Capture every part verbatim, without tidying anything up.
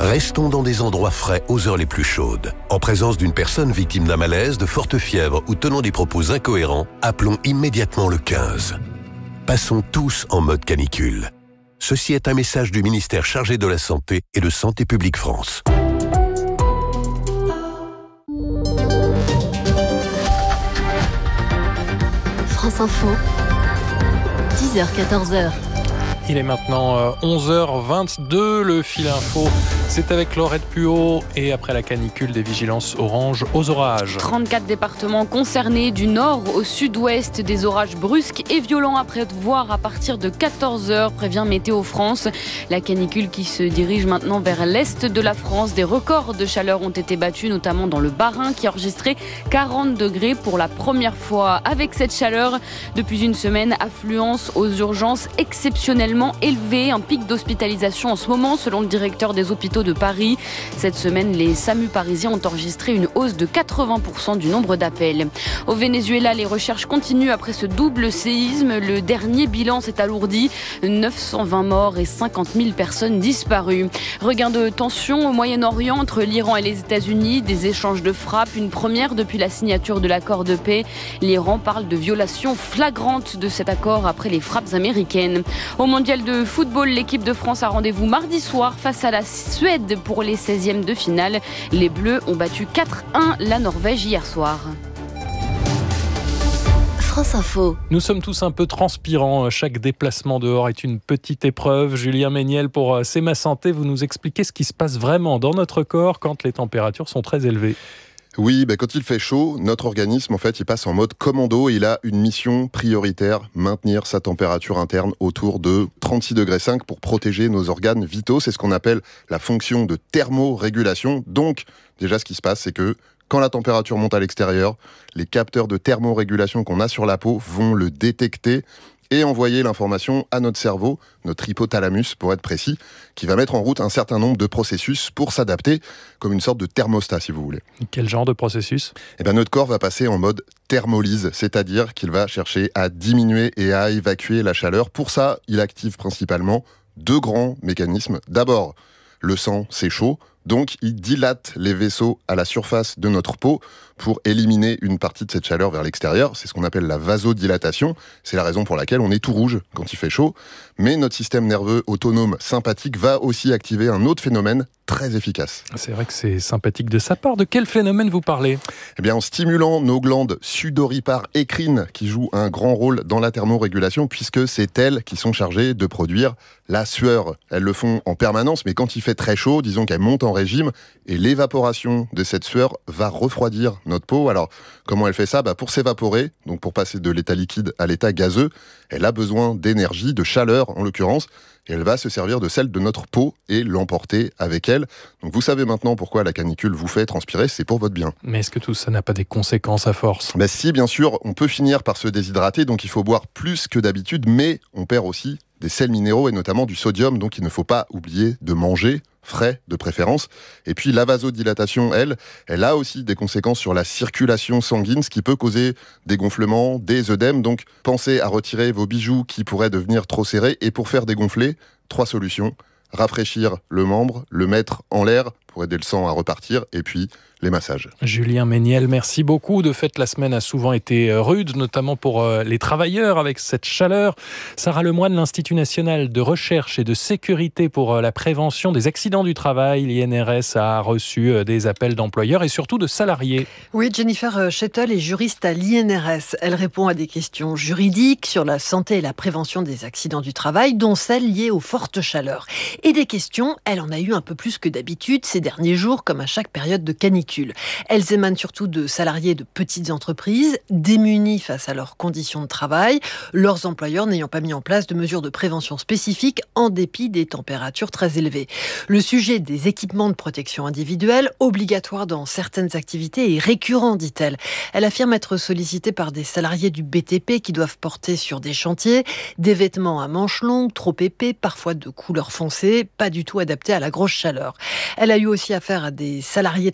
Restons dans des endroits frais aux heures les plus chaudes. En présence d'une personne victime d'un malaise, de forte fièvre ou tenant des propos incohérents, appelons immédiatement le quinze. Passons tous en mode canicule. Ceci est un message du ministère chargé de la Santé et de Santé publique France. France Info, dix heures quatorze. Il est maintenant onze heures vingt-deux, le fil info, c'est avec Laurette Puot et après la canicule des vigilances orange aux orages. trente-quatre départements concernés du nord au sud-ouest, des orages brusques et violents à prévoir à partir de quatorze heures, prévient Météo France. La canicule qui se dirige maintenant vers l'est de la France. Des records de chaleur ont été battus, notamment dans le Bas-Rhin qui a enregistré quarante degrés pour la première fois. Avec cette chaleur, depuis une semaine, affluence aux urgences exceptionnellement élevé, un pic d'hospitalisation en ce moment selon le directeur des hôpitaux de Paris. Cette semaine, les SAMU parisiens ont enregistré une hausse de quatre-vingts pour cent du nombre d'appels. Au Venezuela, les recherches continuent après ce double séisme. Le dernier bilan s'est alourdi, neuf cent vingt morts et cinquante mille personnes disparues. Regain de tension au Moyen-Orient entre l'Iran et les États-Unis, des échanges de frappes, une première depuis la signature de l'accord de paix. L'Iran parle de violation flagrante de cet accord après les frappes américaines. Au mondial de football, l'équipe de France a rendez-vous mardi soir face à la Suède pour les seizièmes de finale. Les Bleus ont battu quatre un la Norvège hier soir. France Info. Nous sommes tous un peu transpirants. Chaque déplacement dehors est une petite épreuve. Julien Méniel, pour C'est ma santé, vous nous expliquez ce qui se passe vraiment dans notre corps quand les températures sont très élevées. Oui, bah quand il fait chaud, notre organisme, en fait, il passe en mode commando et il a une mission prioritaire, maintenir sa température interne autour de trente-six degrés cinq pour protéger nos organes vitaux. C'est ce qu'on appelle la fonction de thermorégulation. Donc, déjà, ce qui se passe, c'est que quand la température monte à l'extérieur, les capteurs de thermorégulation qu'on a sur la peau vont le détecter et envoyer l'information à notre cerveau, notre hypothalamus pour être précis, qui va mettre en route un certain nombre de processus pour s'adapter, comme une sorte de thermostat si vous voulez. Quel genre de processus ? Eh bien, notre corps va passer en mode thermolyse, c'est-à-dire qu'il va chercher à diminuer et à évacuer la chaleur. Pour ça, il active principalement deux grands mécanismes. D'abord, le sang, c'est chaud, donc il dilate les vaisseaux à la surface de notre peau pour éliminer une partie de cette chaleur vers l'extérieur. C'est ce qu'on appelle la vasodilatation. C'est la raison pour laquelle on est tout rouge quand il fait chaud. Mais notre système nerveux autonome sympathique va aussi activer un autre phénomène très efficace. C'est vrai que c'est sympathique de sa part. De quel phénomène vous parlez ? Eh bien, en stimulant nos glandes sudoripares écrines qui jouent un grand rôle dans la thermorégulation puisque c'est elles qui sont chargées de produire la sueur. Elles le font en permanence, mais quand il fait très chaud, disons qu'elles montent en régime et l'évaporation de cette sueur va refroidir notre peau. Alors, comment elle fait ça ? Bah, pour s'évaporer, donc pour passer de l'état liquide à l'état gazeux, elle a besoin d'énergie, de chaleur en l'occurrence, et elle va se servir de celle de notre peau et l'emporter avec elle. Donc vous savez maintenant pourquoi la canicule vous fait transpirer, c'est pour votre bien. Mais est-ce que tout ça n'a pas des conséquences à force ? Bah si, bien sûr, on peut finir par se déshydrater, donc il faut boire plus que d'habitude, mais on perd aussi des sels minéraux et notamment du sodium, donc il ne faut pas oublier de manger frais de préférence. Et puis la vasodilatation, elle, elle a aussi des conséquences sur la circulation sanguine, ce qui peut causer des gonflements, des œdèmes. Donc pensez à retirer vos bijoux qui pourraient devenir trop serrés. Et pour faire dégonfler, trois solutions. Rafraîchir le membre, le mettre en l'air pour aider le sang à repartir, et puis les massages. Julien Méniel, merci beaucoup. De fait, la semaine a souvent été rude, notamment pour les travailleurs avec cette chaleur. Sarah Lemoine, l'Institut national de recherche et de sécurité pour la prévention des accidents du travail, l'I N R S, a reçu des appels d'employeurs et surtout de salariés. Oui, Jennifer Shettle est juriste à l'I N R S. Elle répond à des questions juridiques sur la santé et la prévention des accidents du travail, dont celles liées aux fortes chaleurs. Et des questions, elle en a eu un peu plus que d'habitude ces derniers jours, comme à chaque période de canicule. Elles émanent surtout de salariés de petites entreprises, démunis face à leurs conditions de travail, leurs employeurs n'ayant pas mis en place de mesures de prévention spécifiques en dépit des températures très élevées. Le sujet des équipements de protection individuelle, obligatoires dans certaines activités, est récurrent, dit-elle. Elle affirme être sollicitée par des salariés du B T P qui doivent porter sur des chantiers des vêtements à manches longues, trop épais, parfois de couleur foncée, pas du tout adaptés à la grosse chaleur. Elle a eu aussi affaire à des salariés travaillant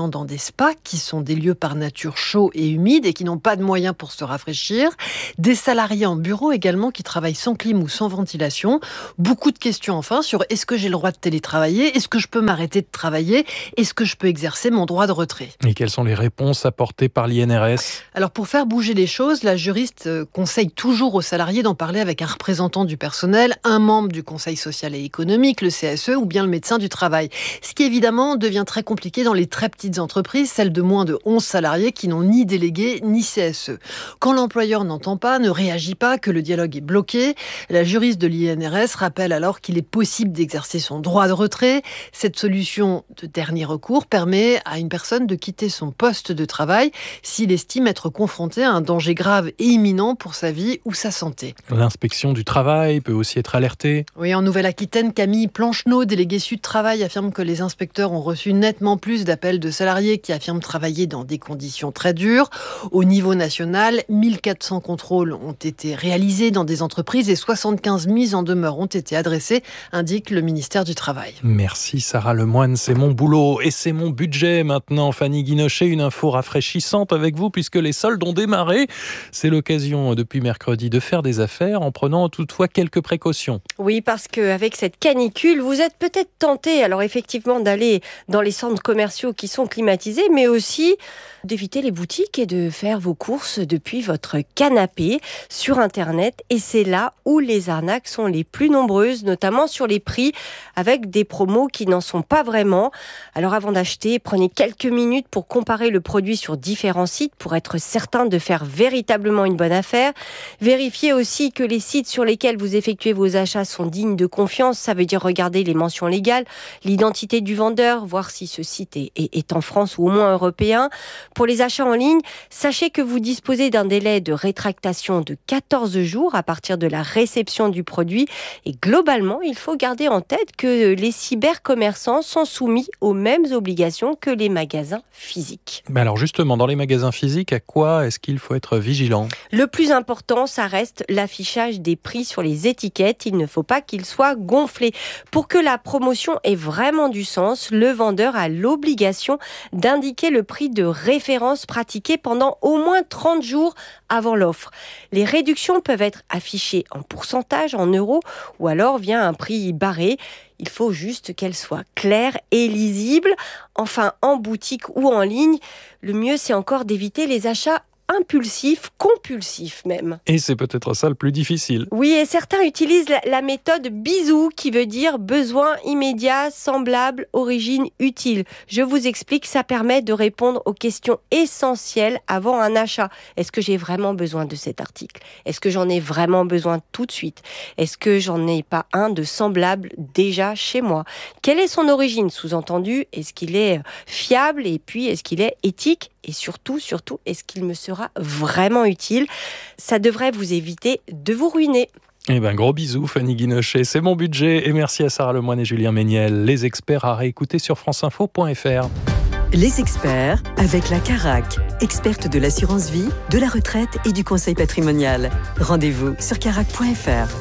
dans des spas, qui sont des lieux par nature chauds et humides et qui n'ont pas de moyens pour se rafraîchir. Des salariés en bureau également qui travaillent sans clim ou sans ventilation. Beaucoup de questions enfin sur est-ce que j'ai le droit de télétravailler ? Est-ce que je peux m'arrêter de travailler ? Est-ce que je peux exercer mon droit de retrait ? Et quelles sont les réponses apportées par l'I N R S ? Alors pour faire bouger les choses, la juriste conseille toujours aux salariés d'en parler avec un représentant du personnel, un membre du Conseil social et économique, le C S E ou bien le médecin du travail. Ce qui évidemment devient très compliqué dans les très petites entreprises, celles de moins de onze salariés qui n'ont ni délégué ni C S E. Quand l'employeur n'entend pas, ne réagit pas, que le dialogue est bloqué, la juriste de l'I N R S rappelle alors qu'il est possible d'exercer son droit de retrait. Cette solution de dernier recours permet à une personne de quitter son poste de travail s'il estime être confronté à un danger grave et imminent pour sa vie ou sa santé. L'inspection du travail peut aussi être alertée. Oui, en Nouvelle-Aquitaine, Camille Plancheneau, déléguée Sud Travail, affirme que les inspecteurs ont reçu nettement plus d'appels de salariés qui affirment travailler dans des conditions très dures. Au niveau national, mille quatre cents contrôles ont été réalisés dans des entreprises et soixante-quinze mises en demeure ont été adressées, indique le ministère du Travail. Merci Sarah Lemoine, c'est mon boulot et c'est mon budget maintenant. Fanny Guinochet, une info rafraîchissante avec vous puisque les soldes ont démarré. C'est l'occasion depuis mercredi de faire des affaires en prenant toutefois quelques précautions. Oui, parce qu'avec cette canicule, vous êtes peut-être tenté, alors effectivement, d'aller dans les centres commerciaux qui sont climatisés, mais aussi d'éviter les boutiques et de faire vos courses depuis votre canapé sur Internet. Et c'est là où les arnaques sont les plus nombreuses, notamment sur les prix, avec des promos qui n'en sont pas vraiment. Alors avant d'acheter, prenez quelques minutes pour comparer le produit sur différents sites pour être certain de faire véritablement une bonne affaire. Vérifiez aussi que les sites sur lesquels vous effectuez vos achats sont dignes de confiance. Ça veut dire regarder les mentions légales, l'identité du vendeur, voir si ce site est, est, est en France ou au moins européen. Pour les achats en ligne, sachez que vous disposez d'un délai de rétractation de quatorze jours à partir de la réception du produit. Et globalement, il faut garder en tête que les cybercommerçants sont soumis aux mêmes obligations que les magasins physiques. Mais alors justement, dans les magasins physiques, à quoi est-ce qu'il faut être vigilant ? Le plus important, ça reste l'affichage des prix sur les étiquettes. Il ne faut pas qu'il soit gonflé. Pour que la promotion ait vraiment du sens, le vendeur a l'obligation d'indiquer le prix de référence pratiqué pendant au moins trente jours avant l'offre. Les réductions peuvent être affichées en pourcentage, en euros, ou alors via un prix barré. Il faut juste qu'elles soient claires et lisibles. Enfin, en boutique ou en ligne, le mieux c'est encore d'éviter les achats impulsif, compulsif même. Et c'est peut-être ça le plus difficile. Oui, et certains utilisent la, la méthode BISOU qui veut dire besoin immédiat, semblable, origine utile. Je vous explique, ça permet de répondre aux questions essentielles avant un achat. Est-ce que j'ai vraiment besoin de cet article ? Est-ce que j'en ai vraiment besoin tout de suite ? Est-ce que j'en ai pas un de semblable déjà chez moi ? Quelle est son origine ? Sous-entendu, est-ce qu'il est fiable ? Et puis, est-ce qu'il est éthique ? Et surtout, surtout, est-ce qu'il me sera vraiment utile ? Ça devrait vous éviter de vous ruiner. Eh ben, gros bisous, Fanny Guinochet. C'est mon budget. Et merci à Sarah Lemoine et Julien Méniel. Les experts à réécouter sur franceinfo point f r. Les experts avec la Carac, experte de l'assurance vie, de la retraite et du conseil patrimonial. Rendez-vous sur carac point f r.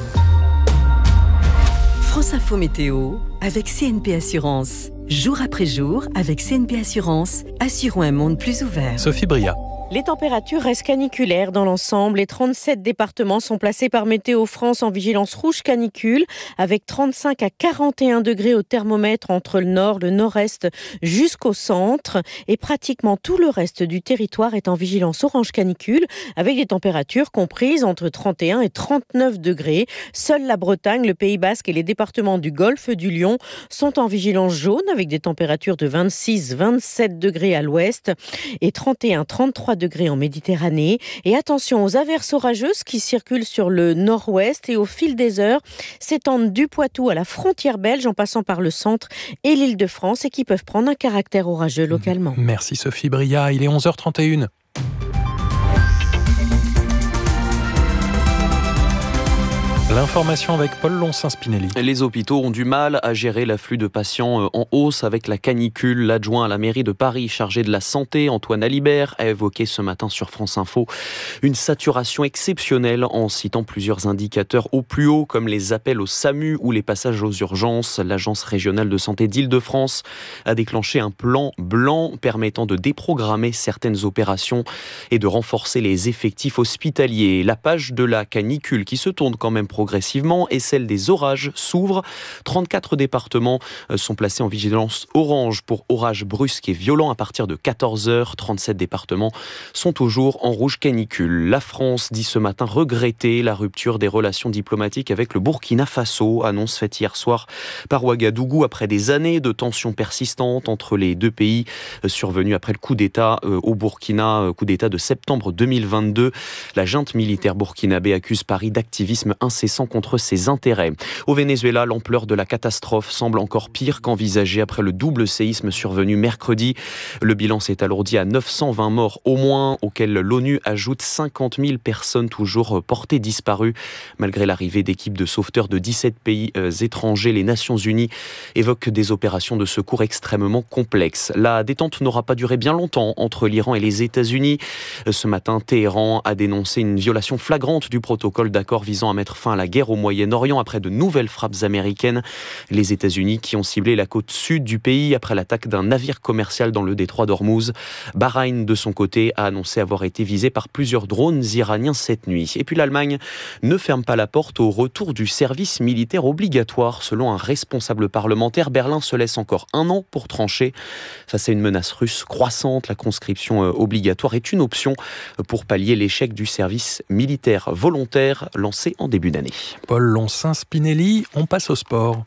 France Info Météo avec C N P Assurance. Jour après jour, avec C N P Assurance, assurons un monde plus ouvert. Sophie Bria. Les températures restent caniculaires dans l'ensemble. Les trente-sept départements sont placés par Météo France en vigilance rouge canicule, avec trente-cinq à quarante et un degrés au thermomètre entre le nord, le nord-est jusqu'au centre. Et pratiquement tout le reste du territoire est en vigilance orange canicule, avec des températures comprises entre trente et un et trente-neuf degrés. Seule la Bretagne, le Pays Basque et les départements du Golfe du Lion sont en vigilance jaune, avec des températures de vingt-six à vingt-sept degrés à l'ouest et trente et un à trente-trois degrés en Méditerranée. Et attention aux averses orageuses qui circulent sur le nord-ouest et au fil des heures s'étendent du Poitou à la frontière belge en passant par le centre et l'Île-de-France et qui peuvent prendre un caractère orageux localement. Merci Sophie Bria, il est onze heures trente et une. L'information avec Paul Loncin-Spinelli. Les hôpitaux ont du mal à gérer l'afflux de patients en hausse avec la canicule. L'adjoint à la mairie de Paris chargé de la santé, Antoine Alibert, a évoqué ce matin sur France Info une saturation exceptionnelle en citant plusieurs indicateurs au plus haut comme les appels au SAMU ou les passages aux urgences. L'Agence régionale de santé d'Île-de-France a déclenché un plan blanc permettant de déprogrammer certaines opérations et de renforcer les effectifs hospitaliers. La page de la canicule qui se tourne quand même progressivement et celle des orages s'ouvre. trente-quatre départements sont placés en vigilance orange pour orages brusques et violents à partir de quatorze heures. trente-sept départements sont toujours en rouge canicule. La France dit ce matin regretter la rupture des relations diplomatiques avec le Burkina Faso, annonce faite hier soir par Ouagadougou après des années de tensions persistantes entre les deux pays survenues après le coup d'État au Burkina, coup d'État de septembre deux mille vingt-deux. La junte militaire burkinabé accuse Paris d'activisme incessant contre ses intérêts. Au Venezuela, l'ampleur de la catastrophe semble encore pire qu'envisagée après le double séisme survenu mercredi. Le bilan s'est alourdi à neuf cent vingt morts au moins, auxquels l'ONU ajoute cinquante mille personnes toujours portées disparues. Malgré l'arrivée d'équipes de sauveteurs de dix-sept pays étrangers, les Nations Unies évoquent des opérations de secours extrêmement complexes. La détente n'aura pas duré bien longtemps entre l'Iran et les États-Unis. Ce matin, Téhéran a dénoncé une violation flagrante du protocole d'accord visant à mettre fin à la guerre au Moyen-Orient après de nouvelles frappes américaines. Les États-Unis qui ont ciblé la côte sud du pays après l'attaque d'un navire commercial dans le détroit d'Ormuz. Bahreïn, de son côté, a annoncé avoir été visé par plusieurs drones iraniens cette nuit. Et puis l'Allemagne ne ferme pas la porte au retour du service militaire obligatoire. Selon un responsable parlementaire, Berlin se laisse encore un an pour trancher. Face à une menace russe croissante, la conscription obligatoire est une option pour pallier l'échec du service militaire volontaire lancé en début d'année. Paul Loncin-Spinelli, on passe au sport.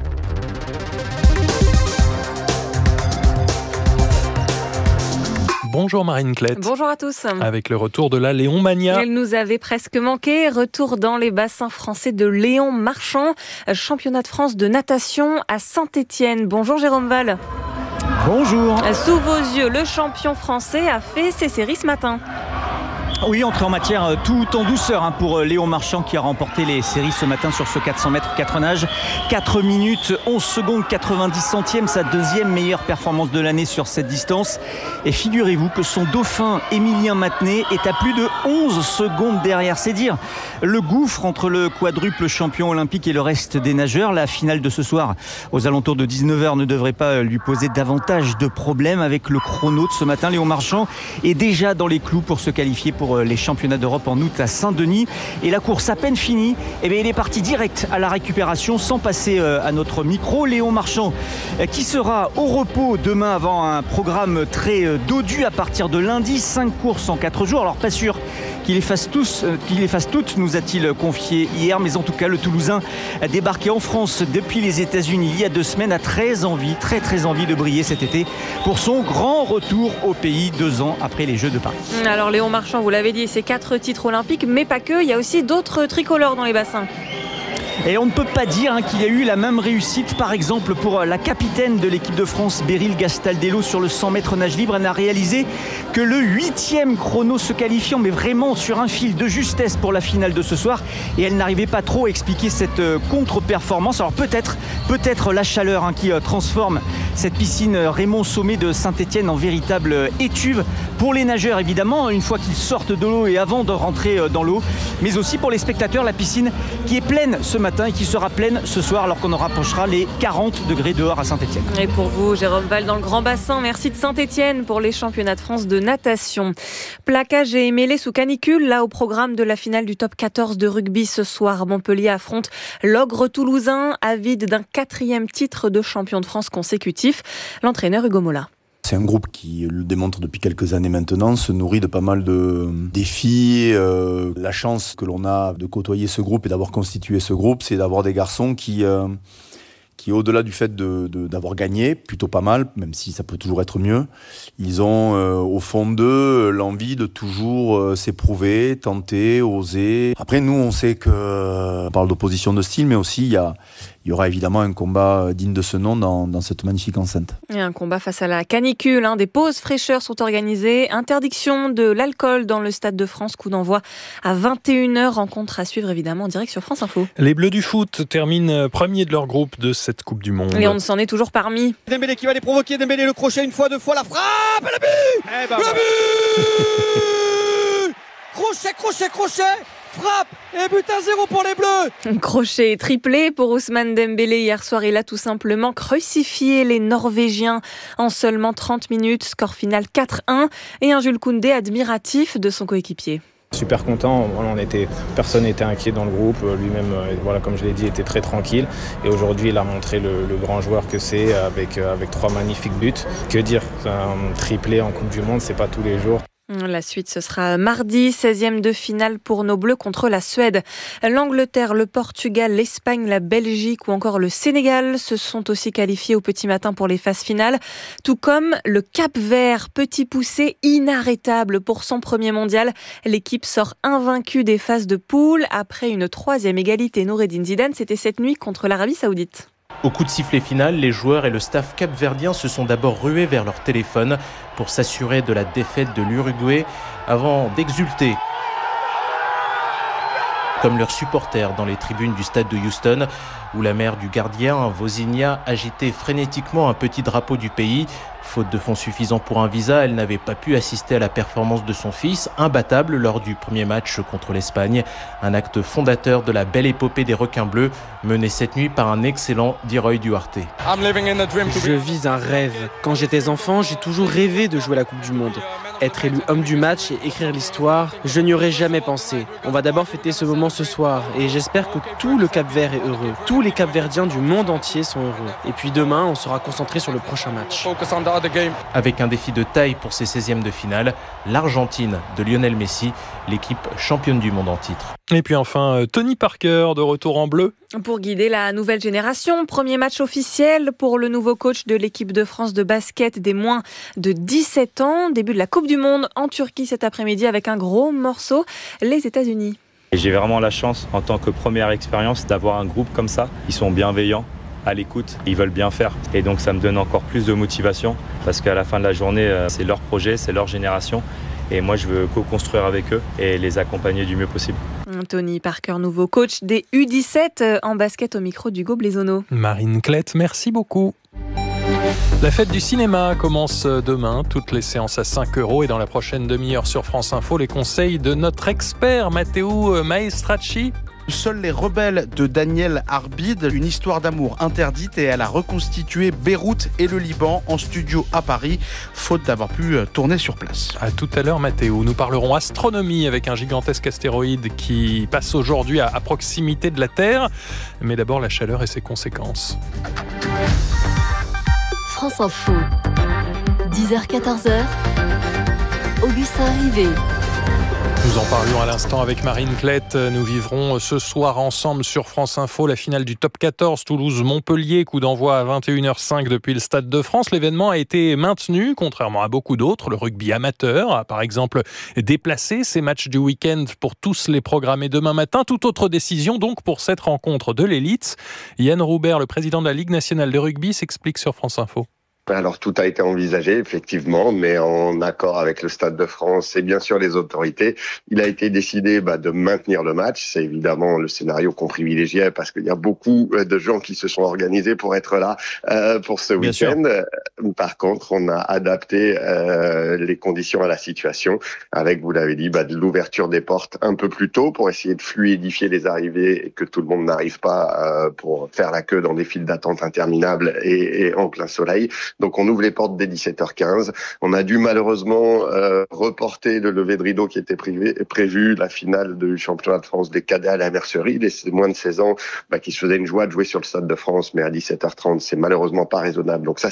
Bonjour Marine Klett. Bonjour à tous. Avec le retour de la Léon Mania. Elle nous avait presque manqué. Retour dans les bassins français de Léon Marchand. Championnat de France de natation à Saint-Étienne. Bonjour Jérôme Val. Bonjour. Sous vos yeux, le champion français a fait ses séries ce matin. Oui, entrée en matière tout en douceur hein, pour Léon Marchand qui a remporté les séries ce matin sur ce quatre cents mètres quatre nages. quatre minutes, onze secondes, quatre-vingt-dix centièmes, sa deuxième meilleure performance de l'année sur cette distance. Et figurez-vous que son dauphin Émilien Matenet est à plus de onze secondes derrière. C'est dire le gouffre entre le quadruple champion olympique et le reste des nageurs. La finale de ce soir aux alentours de dix-neuf heures ne devrait pas lui poser davantage de problèmes avec le chrono de ce matin. Léon Marchand est déjà dans les clous pour se qualifier pour les championnats d'Europe en août à Saint-Denis. Et la course à peine finie, eh bien, il est parti direct à la récupération sans passer à notre micro. Léon Marchand qui sera au repos demain avant un programme très dodu à partir de lundi. cinq courses en quatre jours. Alors pas sûr qu'il les fasse tous, qu'il les fasse toutes, nous a-t-il confié hier. Mais en tout cas, le Toulousain a débarqué en France depuis les États-Unis il y a deux semaines, a très envie, très très envie de briller cet été pour son grand retour au pays deux ans après les Jeux de Paris. Alors Léon Marchand, vous l'avez dit, c'est quatre titres olympiques, mais pas que. Il y a aussi d'autres tricolores dans les bassins. Et on ne peut pas dire hein, qu'il y a eu la même réussite, par exemple, pour la capitaine de l'équipe de France, Beryl Gastaldello, sur le cent mètres nage libre. Elle n'a réalisé que le huitième chrono se qualifiant, mais vraiment sur un fil de justesse pour la finale de ce soir. Et elle n'arrivait pas trop à expliquer cette contre-performance. Alors peut-être, peut-être la chaleur hein, qui transforme cette piscine Raymond Sommet de Saint-Étienne en véritable étuve pour les nageurs, évidemment, une fois qu'ils sortent de l'eau et avant de rentrer dans l'eau, mais aussi pour les spectateurs, la piscine qui est pleine ce matin et qui sera pleine ce soir alors qu'on rapprochera les quarante degrés dehors à Saint-Étienne. Et pour vous, Jérôme Val, dans le Grand Bassin, merci de Saint-Étienne pour les championnats de France de natation. Plaquage et mêlée sous canicule, là au programme de la finale du top quatorze de rugby ce soir. Montpellier affronte l'Ogre toulousain, avide d'un quatrième titre de champion de France consécutif. L'entraîneur Hugo Mola. C'est un groupe qui le démontre depuis quelques années maintenant, se nourrit de pas mal de défis. Euh, la chance que l'on a de côtoyer ce groupe et d'avoir constitué ce groupe, c'est d'avoir des garçons qui, euh, qui au-delà du fait de, de, d'avoir gagné, plutôt pas mal, même si ça peut toujours être mieux, ils ont euh, au fond d'eux l'envie de toujours euh, s'éprouver, tenter, oser. Après, nous, on sait que, on parle d'opposition de style, mais aussi il y a il y aura évidemment un combat digne de ce nom dans, dans cette magnifique enceinte. Et un combat face à la canicule. Hein. Des pauses fraîcheurs sont organisées. Interdiction de l'alcool dans le Stade de France. Coup d'envoi à vingt et une heures. Rencontre à suivre évidemment en direct sur France Info. Les Bleus du foot terminent premier de leur groupe de cette Coupe du Monde. Et on s'en est toujours parmi. Dembélé qui va les provoquer. Dembélé le crochet une fois, deux fois, la frappe et le but eh ben Le but Crochet, crochet, crochet frappe et but à zéro pour les Bleus. Crochet et triplé pour Ousmane Dembélé hier soir. Il a tout simplement crucifié les Norvégiens en seulement trente minutes. Score final quatre un et un Jules Koundé admiratif de son coéquipier. Super content, on était, personne n'était inquiet dans le groupe, lui-même, voilà, comme je l'ai dit, était très tranquille. Et aujourd'hui, il a montré le, le grand joueur que c'est avec, avec trois magnifiques buts. Que dire, un triplé en Coupe du Monde, c'est pas tous les jours. La suite, ce sera mardi, seizième de finale pour nos Bleus contre la Suède. L'Angleterre, le Portugal, l'Espagne, la Belgique ou encore le Sénégal se sont aussi qualifiés au petit matin pour les phases finales. Tout comme le Cap-Vert, petit poussé inarrêtable pour son premier mondial. L'équipe sort invaincue des phases de poule après une troisième égalité. Noureddine Zidane, c'était cette nuit contre l'Arabie Saoudite. Au coup de sifflet final, les joueurs et le staff capverdien se sont d'abord rués vers leur téléphone pour s'assurer de la défaite de l'Uruguay avant d'exulter. Comme leurs supporters dans les tribunes du stade de Houston, où la mère du gardien, Vozinha, agitait frénétiquement un petit drapeau du pays. Faute de fonds suffisants pour un visa, elle n'avait pas pu assister à la performance de son fils, imbattable lors du premier match contre l'Espagne. Un acte fondateur de la belle épopée des requins bleus, mené cette nuit par un excellent Diroy Duarte. Je vis un rêve. Quand j'étais enfant, j'ai toujours rêvé de jouer la Coupe du Monde. Être élu homme du match et écrire l'histoire, je n'y aurais jamais pensé. On va d'abord fêter ce moment ce soir et j'espère que tout le Cap-Vert est heureux. Tous les Cap-Verdiens du monde entier sont heureux. Et puis demain, on sera concentré sur le prochain match. Avec un défi de taille pour ces seizièmes de finale, l'Argentine de Lionel Messi, l'équipe championne du monde en titre. Et puis enfin, Tony Parker de retour en bleu. Pour guider la nouvelle génération, premier match officiel pour le nouveau coach de l'équipe de France de basket des moins de dix-sept ans. Début de la Coupe du Monde en Turquie cet après-midi avec un gros morceau, les États-Unis. Et j'ai vraiment la chance en tant que première expérience d'avoir un groupe comme ça. Ils sont bienveillants, à l'écoute, ils veulent bien faire. Et donc ça me donne encore plus de motivation parce qu'à la fin de la journée, c'est leur projet, c'est leur génération. Et moi, je veux co-construire avec eux et les accompagner du mieux possible. Tony Parker, nouveau coach des U dix-sept en basket au micro d'Hugo Blésonneau. Marine Klett, merci beaucoup. La fête du cinéma commence demain, toutes les séances à cinq euros et dans la prochaine demi-heure sur France Info, les conseils de notre expert Matteo Maestracci. Seuls les rebelles de Daniel Arbid, une histoire d'amour interdite et elle a reconstitué Beyrouth et le Liban en studio à Paris, faute d'avoir pu tourner sur place. À tout à l'heure Mathéo, nous parlerons astronomie avec un gigantesque astéroïde qui passe aujourd'hui à, à proximité de la Terre, mais d'abord la chaleur et ses conséquences. France Info, dix heures quatorze heures, Augustin Rivet. Nous en parlions à l'instant avec Marine Klett. Nous vivrons ce soir ensemble sur France Info la finale du top quatorze Toulouse-Montpellier. Coup d'envoi à vingt et une heures cinq depuis le Stade de France. L'événement a été maintenu, contrairement à beaucoup d'autres. Le rugby amateur a par exemple déplacé ses matchs du week-end pour tous les programmer demain matin. Toute autre décision donc pour cette rencontre de l'élite. Yann Roubert, le président de la Ligue nationale de rugby, s'explique sur France Info. Alors tout a été envisagé effectivement, mais en accord avec le Stade de France et bien sûr les autorités. Il a été décidé bah, de maintenir le match. C'est évidemment le scénario qu'on privilégiait parce qu'il y a beaucoup de gens qui se sont organisés pour être là euh, pour ce bien week-end. Sûr. Par contre, on a adapté euh, les conditions à la situation avec, vous l'avez dit, bah, de l'ouverture des portes un peu plus tôt pour essayer de fluidifier les arrivées et que tout le monde n'arrive pas euh, pour faire la queue dans des files d'attente interminables et, et en plein soleil. Donc on ouvre les portes dès dix-sept heures quinze. On a dû malheureusement euh, reporter le lever de rideau qui était privé, prévu, la finale du championnat de France des cadets à la Mercerie, les moins de seize ans bah, qui se faisaient une joie de jouer sur le Stade de France, mais à dix-sept heures trente, c'est malheureusement pas raisonnable. Donc ça, c'est possible.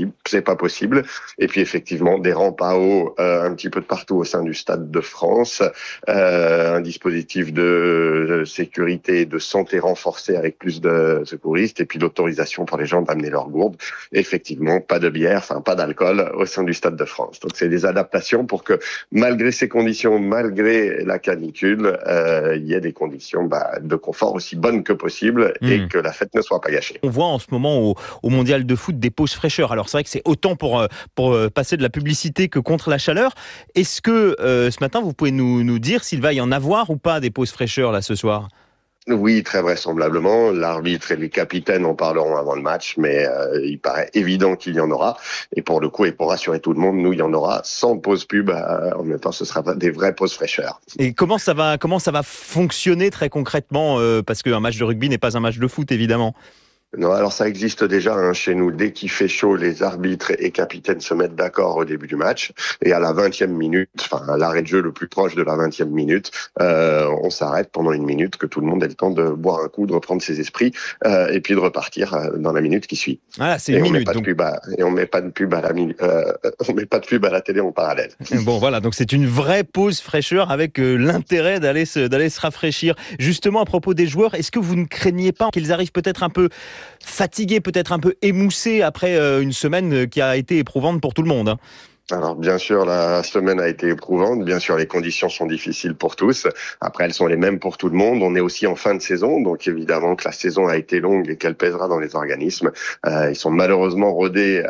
c'est pas possible. Et puis effectivement, des rampes à eau euh, un petit peu de partout au sein du Stade de France, euh, un dispositif de sécurité et de santé renforcé avec plus de secouristes, et puis l'autorisation pour les gens d'amener leur gourde. Effectivement, pas de bière, enfin pas d'alcool au sein du Stade de France. Donc c'est des adaptations pour que malgré ces conditions, malgré la canicule, euh, il y ait des conditions bah, de confort aussi bonnes que possible mmh. et que la fête ne soit pas gâchée. On voit en ce moment au, au mondial de foot des pauses fraîcheur. Alors c'est vrai que c'est autant pour, pour passer de la publicité que contre la chaleur. Est-ce que euh, ce matin vous pouvez nous, nous dire s'il va y en avoir ou pas des pauses fraîcheur là ce soir ? Oui, très vraisemblablement. L'arbitre et les capitaines en parleront avant le match, mais euh, il paraît évident qu'il y en aura. Et pour le coup, et pour rassurer tout le monde, nous, il y en aura sans pause pub. Euh, en même temps, ce sera des vraies pauses fraîcheur. Et comment ça va, comment ça va fonctionner très concrètement euh, parce qu'un match de rugby n'est pas un match de foot, évidemment. Non, alors ça existe déjà hein, chez nous. Dès qu'il fait chaud, les arbitres et capitaines se mettent d'accord au début du match. Et à la vingtième minute, enfin à l'arrêt de jeu le plus proche de la vingtième minute, euh, on s'arrête pendant une minute, que tout le monde ait le temps de boire un coup, de reprendre ses esprits, euh, et puis de repartir euh, dans la minute qui suit. Ah, c'est et une on minute. Met pas donc... de pub à, et on met pas de pub à la euh, on met pas de pub à la télé en parallèle. Bon voilà, donc c'est une vraie pause fraîcheur avec euh, l'intérêt d'aller se d'aller se rafraîchir. Justement à propos des joueurs, est-ce que vous ne craignez pas qu'ils arrivent peut-être un peu fatigués, peut-être un peu émoussé après une semaine qui a été éprouvante pour tout le monde. Alors bien sûr, la semaine a été éprouvante. Bien sûr, les conditions sont difficiles pour tous. Après, elles sont les mêmes pour tout le monde. On est aussi en fin de saison, donc évidemment que la saison a été longue et qu'elle pèsera dans les organismes. Euh, ils sont malheureusement rodés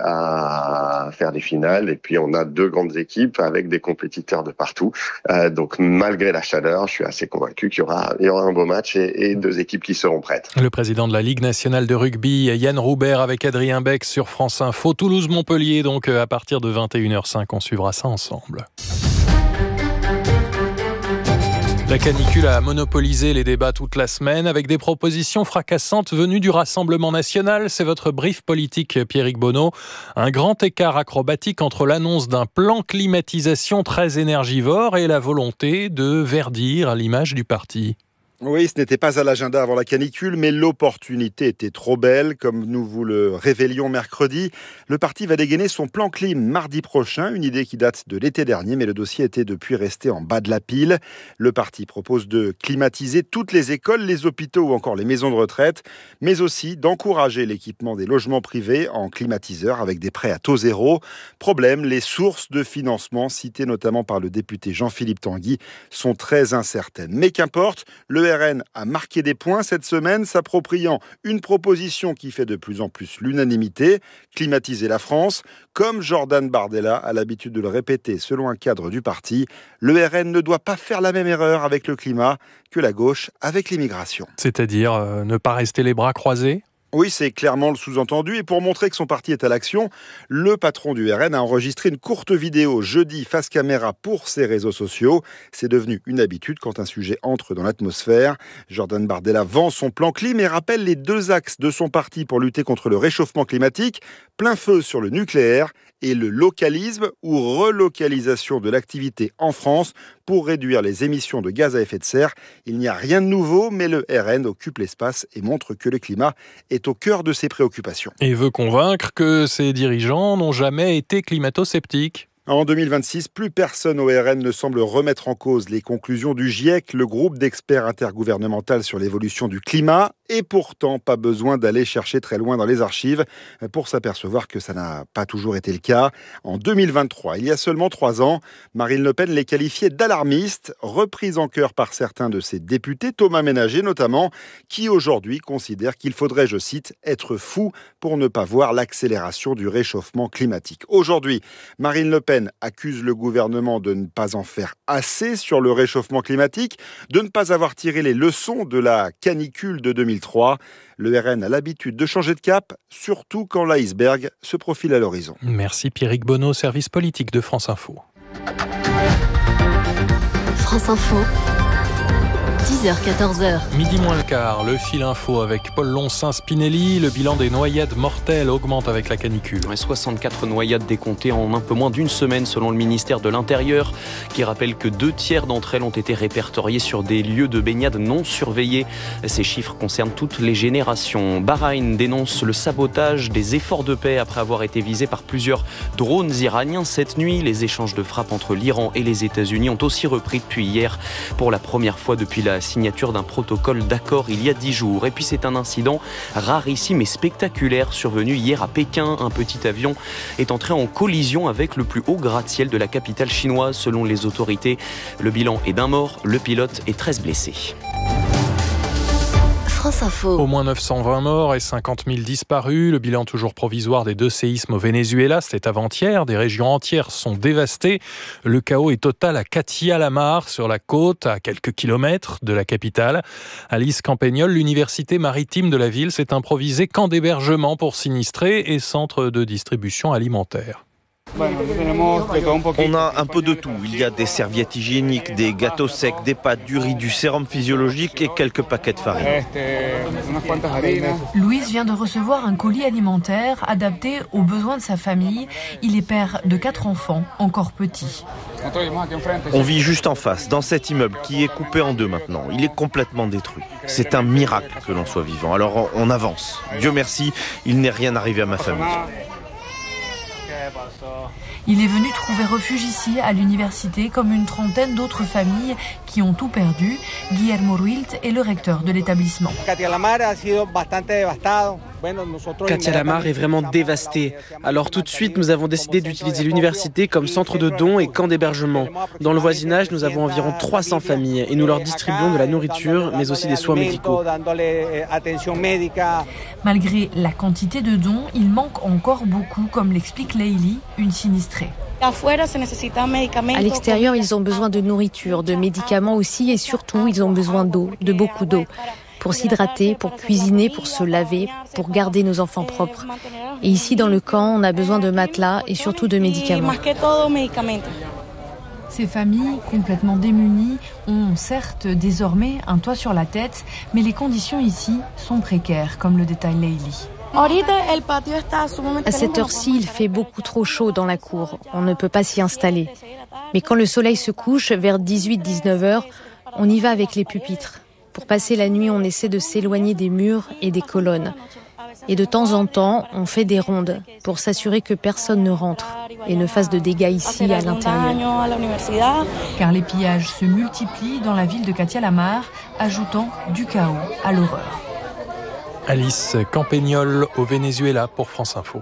à faire des finales. Et puis, on a deux grandes équipes avec des compétiteurs de partout. Euh, donc, malgré la chaleur, je suis assez convaincu qu'il y aura, il y aura un beau match et, et deux équipes qui seront prêtes. Le président de la Ligue nationale de rugby, Yann Roubert, avec Adrien Beck sur France Info. Toulouse-Montpellier, donc à partir de vingt et une heures cinq, on suivra ça ensemble. La canicule a monopolisé les débats toute la semaine avec des propositions fracassantes venues du Rassemblement national. C'est votre brief politique, Pierrick Bonneau. Un grand écart acrobatique entre l'annonce d'un plan climatisation très énergivore et la volonté de verdir à l'image du parti. Oui, ce n'était pas à l'agenda avant la canicule, mais l'opportunité était trop belle. Comme nous vous le révélions mercredi, le parti va dégainer son plan clim mardi prochain, une idée qui date de l'été dernier, mais le dossier était depuis resté en bas de la pile. Le parti propose de climatiser toutes les écoles, les hôpitaux ou encore les maisons de retraite, mais aussi d'encourager l'équipement des logements privés en climatiseurs avec des prêts à taux zéro. Problème, les sources de financement, citées notamment par le député Jean-Philippe Tanguy, sont très incertaines. Mais qu'importe, le R N a marqué des points cette semaine, s'appropriant une proposition qui fait de plus en plus l'unanimité, climatiser la France. Comme Jordan Bardella a l'habitude de le répéter selon un cadre du parti, le R N ne doit pas faire la même erreur avec le climat que la gauche avec l'immigration. C'est-à-dire euh, ne pas rester les bras croisés ? Oui, c'est clairement le sous-entendu. Et pour montrer que son parti est à l'action, le patron du R N a enregistré une courte vidéo jeudi face caméra pour ses réseaux sociaux. C'est devenu une habitude quand un sujet entre dans l'atmosphère. Jordan Bardella vend son plan clim et rappelle les deux axes de son parti pour lutter contre le réchauffement climatique. Plein feu sur le nucléaire et le localisme ou relocalisation de l'activité en France pour réduire les émissions de gaz à effet de serre. Il n'y a rien de nouveau, mais le R N occupe l'espace et montre que le climat est au cœur de ses préoccupations. Et veut convaincre que ses dirigeants n'ont jamais été climato-sceptiques. En deux mille vingt-six, plus personne au R N ne semble remettre en cause les conclusions du GIEC, le groupe d'experts intergouvernemental sur l'évolution du climat. Et pourtant, pas besoin d'aller chercher très loin dans les archives pour s'apercevoir que ça n'a pas toujours été le cas. En deux mille vingt-trois, il y a seulement trois ans, Marine Le Pen les qualifiait d'alarmistes, reprise en cœur par certains de ses députés, Thomas Ménager notamment, qui aujourd'hui considère qu'il faudrait, je cite, être fou pour ne pas voir l'accélération du réchauffement climatique. Aujourd'hui, Marine Le Pen accuse le gouvernement de ne pas en faire assez sur le réchauffement climatique, de ne pas avoir tiré les leçons de la canicule de deux mille trois. Le R N a l'habitude de changer de cap, surtout quand l'iceberg se profile à l'horizon. Merci Pierrick Bonneau, service politique de France Info. France Info. dix heures quatorze heures. Midi moins le quart, le fil info avec Paul Loncin-Spinelli. Le bilan des noyades mortelles augmente avec la canicule. soixante-quatre noyades décomptées en un peu moins d'une semaine selon le ministère de l'Intérieur, qui rappelle que deux tiers d'entre elles ont été répertoriées sur des lieux de baignade non surveillés. Ces chiffres concernent toutes les générations. Bahreïn dénonce le sabotage des efforts de paix après avoir été visé par plusieurs drones iraniens cette nuit. Les échanges de frappes entre l'Iran et les États-Unis ont aussi repris depuis hier pour la première fois depuis la signature d'un protocole d'accord il y a dix jours. Et puis c'est un incident rarissime et spectaculaire survenu hier à Pékin. Un petit avion est entré en collision avec le plus haut gratte-ciel de la capitale chinoise. Selon les autorités, le bilan est d'un mort, le pilote et treize blessés. France Info. Au moins neuf cent vingt morts et cinquante mille disparus. Le bilan toujours provisoire des deux séismes au Venezuela, c'était avant-hier. Des régions entières sont dévastées. Le chaos est total à Catia-la-Mar, sur la côte, à quelques kilomètres de la capitale. Alice Campagnol, l'université maritime de la ville, s'est improvisée camp d'hébergement pour sinistrés et centre de distribution alimentaire. On a un peu de tout. Il y a des serviettes hygiéniques, des gâteaux secs, des pâtes, du riz, du sérum physiologique et quelques paquets de farine. Louise vient de recevoir un colis alimentaire adapté aux besoins de sa famille. Il est père de quatre enfants, encore petits. On vit juste en face, dans cet immeuble qui est coupé en deux maintenant. Il est complètement détruit. C'est un miracle que l'on soit vivant. Alors on avance. Dieu merci, il n'est rien arrivé à ma famille. Il est venu trouver refuge ici, à l'université, comme une trentaine d'autres familles qui ont tout perdu. Guillermo Ruilt est le recteur de l'établissement. Catia-la-Mar est vraiment dévastée. Alors tout de suite, nous avons décidé d'utiliser l'université comme centre de dons et camp d'hébergement. Dans le voisinage, nous avons environ trois cents familles et nous leur distribuons de la nourriture, mais aussi des soins médicaux. Malgré la quantité de dons, il manque encore beaucoup, comme l'explique Leili, une sinistrée. À l'extérieur, ils ont besoin de nourriture, de médicaments aussi et surtout, ils ont besoin d'eau, de beaucoup d'eau. Pour s'hydrater, pour cuisiner, pour se laver, pour garder nos enfants propres. Et ici, dans le camp, on a besoin de matelas et surtout de médicaments. Ces familles, complètement démunies, ont certes désormais un toit sur la tête, mais les conditions ici sont précaires, comme le détaille Leili. À cette heure-ci, il fait beaucoup trop chaud dans la cour. On ne peut pas s'y installer. Mais quand le soleil se couche, vers dix-huit à dix-neuf heures, on y va avec les pupitres. Pour passer la nuit, on essaie de s'éloigner des murs et des colonnes. Et de temps en temps, on fait des rondes pour s'assurer que personne ne rentre et ne fasse de dégâts ici à l'intérieur. Car les pillages se multiplient dans la ville de Catia-la-Mar, ajoutant du chaos à l'horreur. Alice Campagnol au Venezuela pour France Info.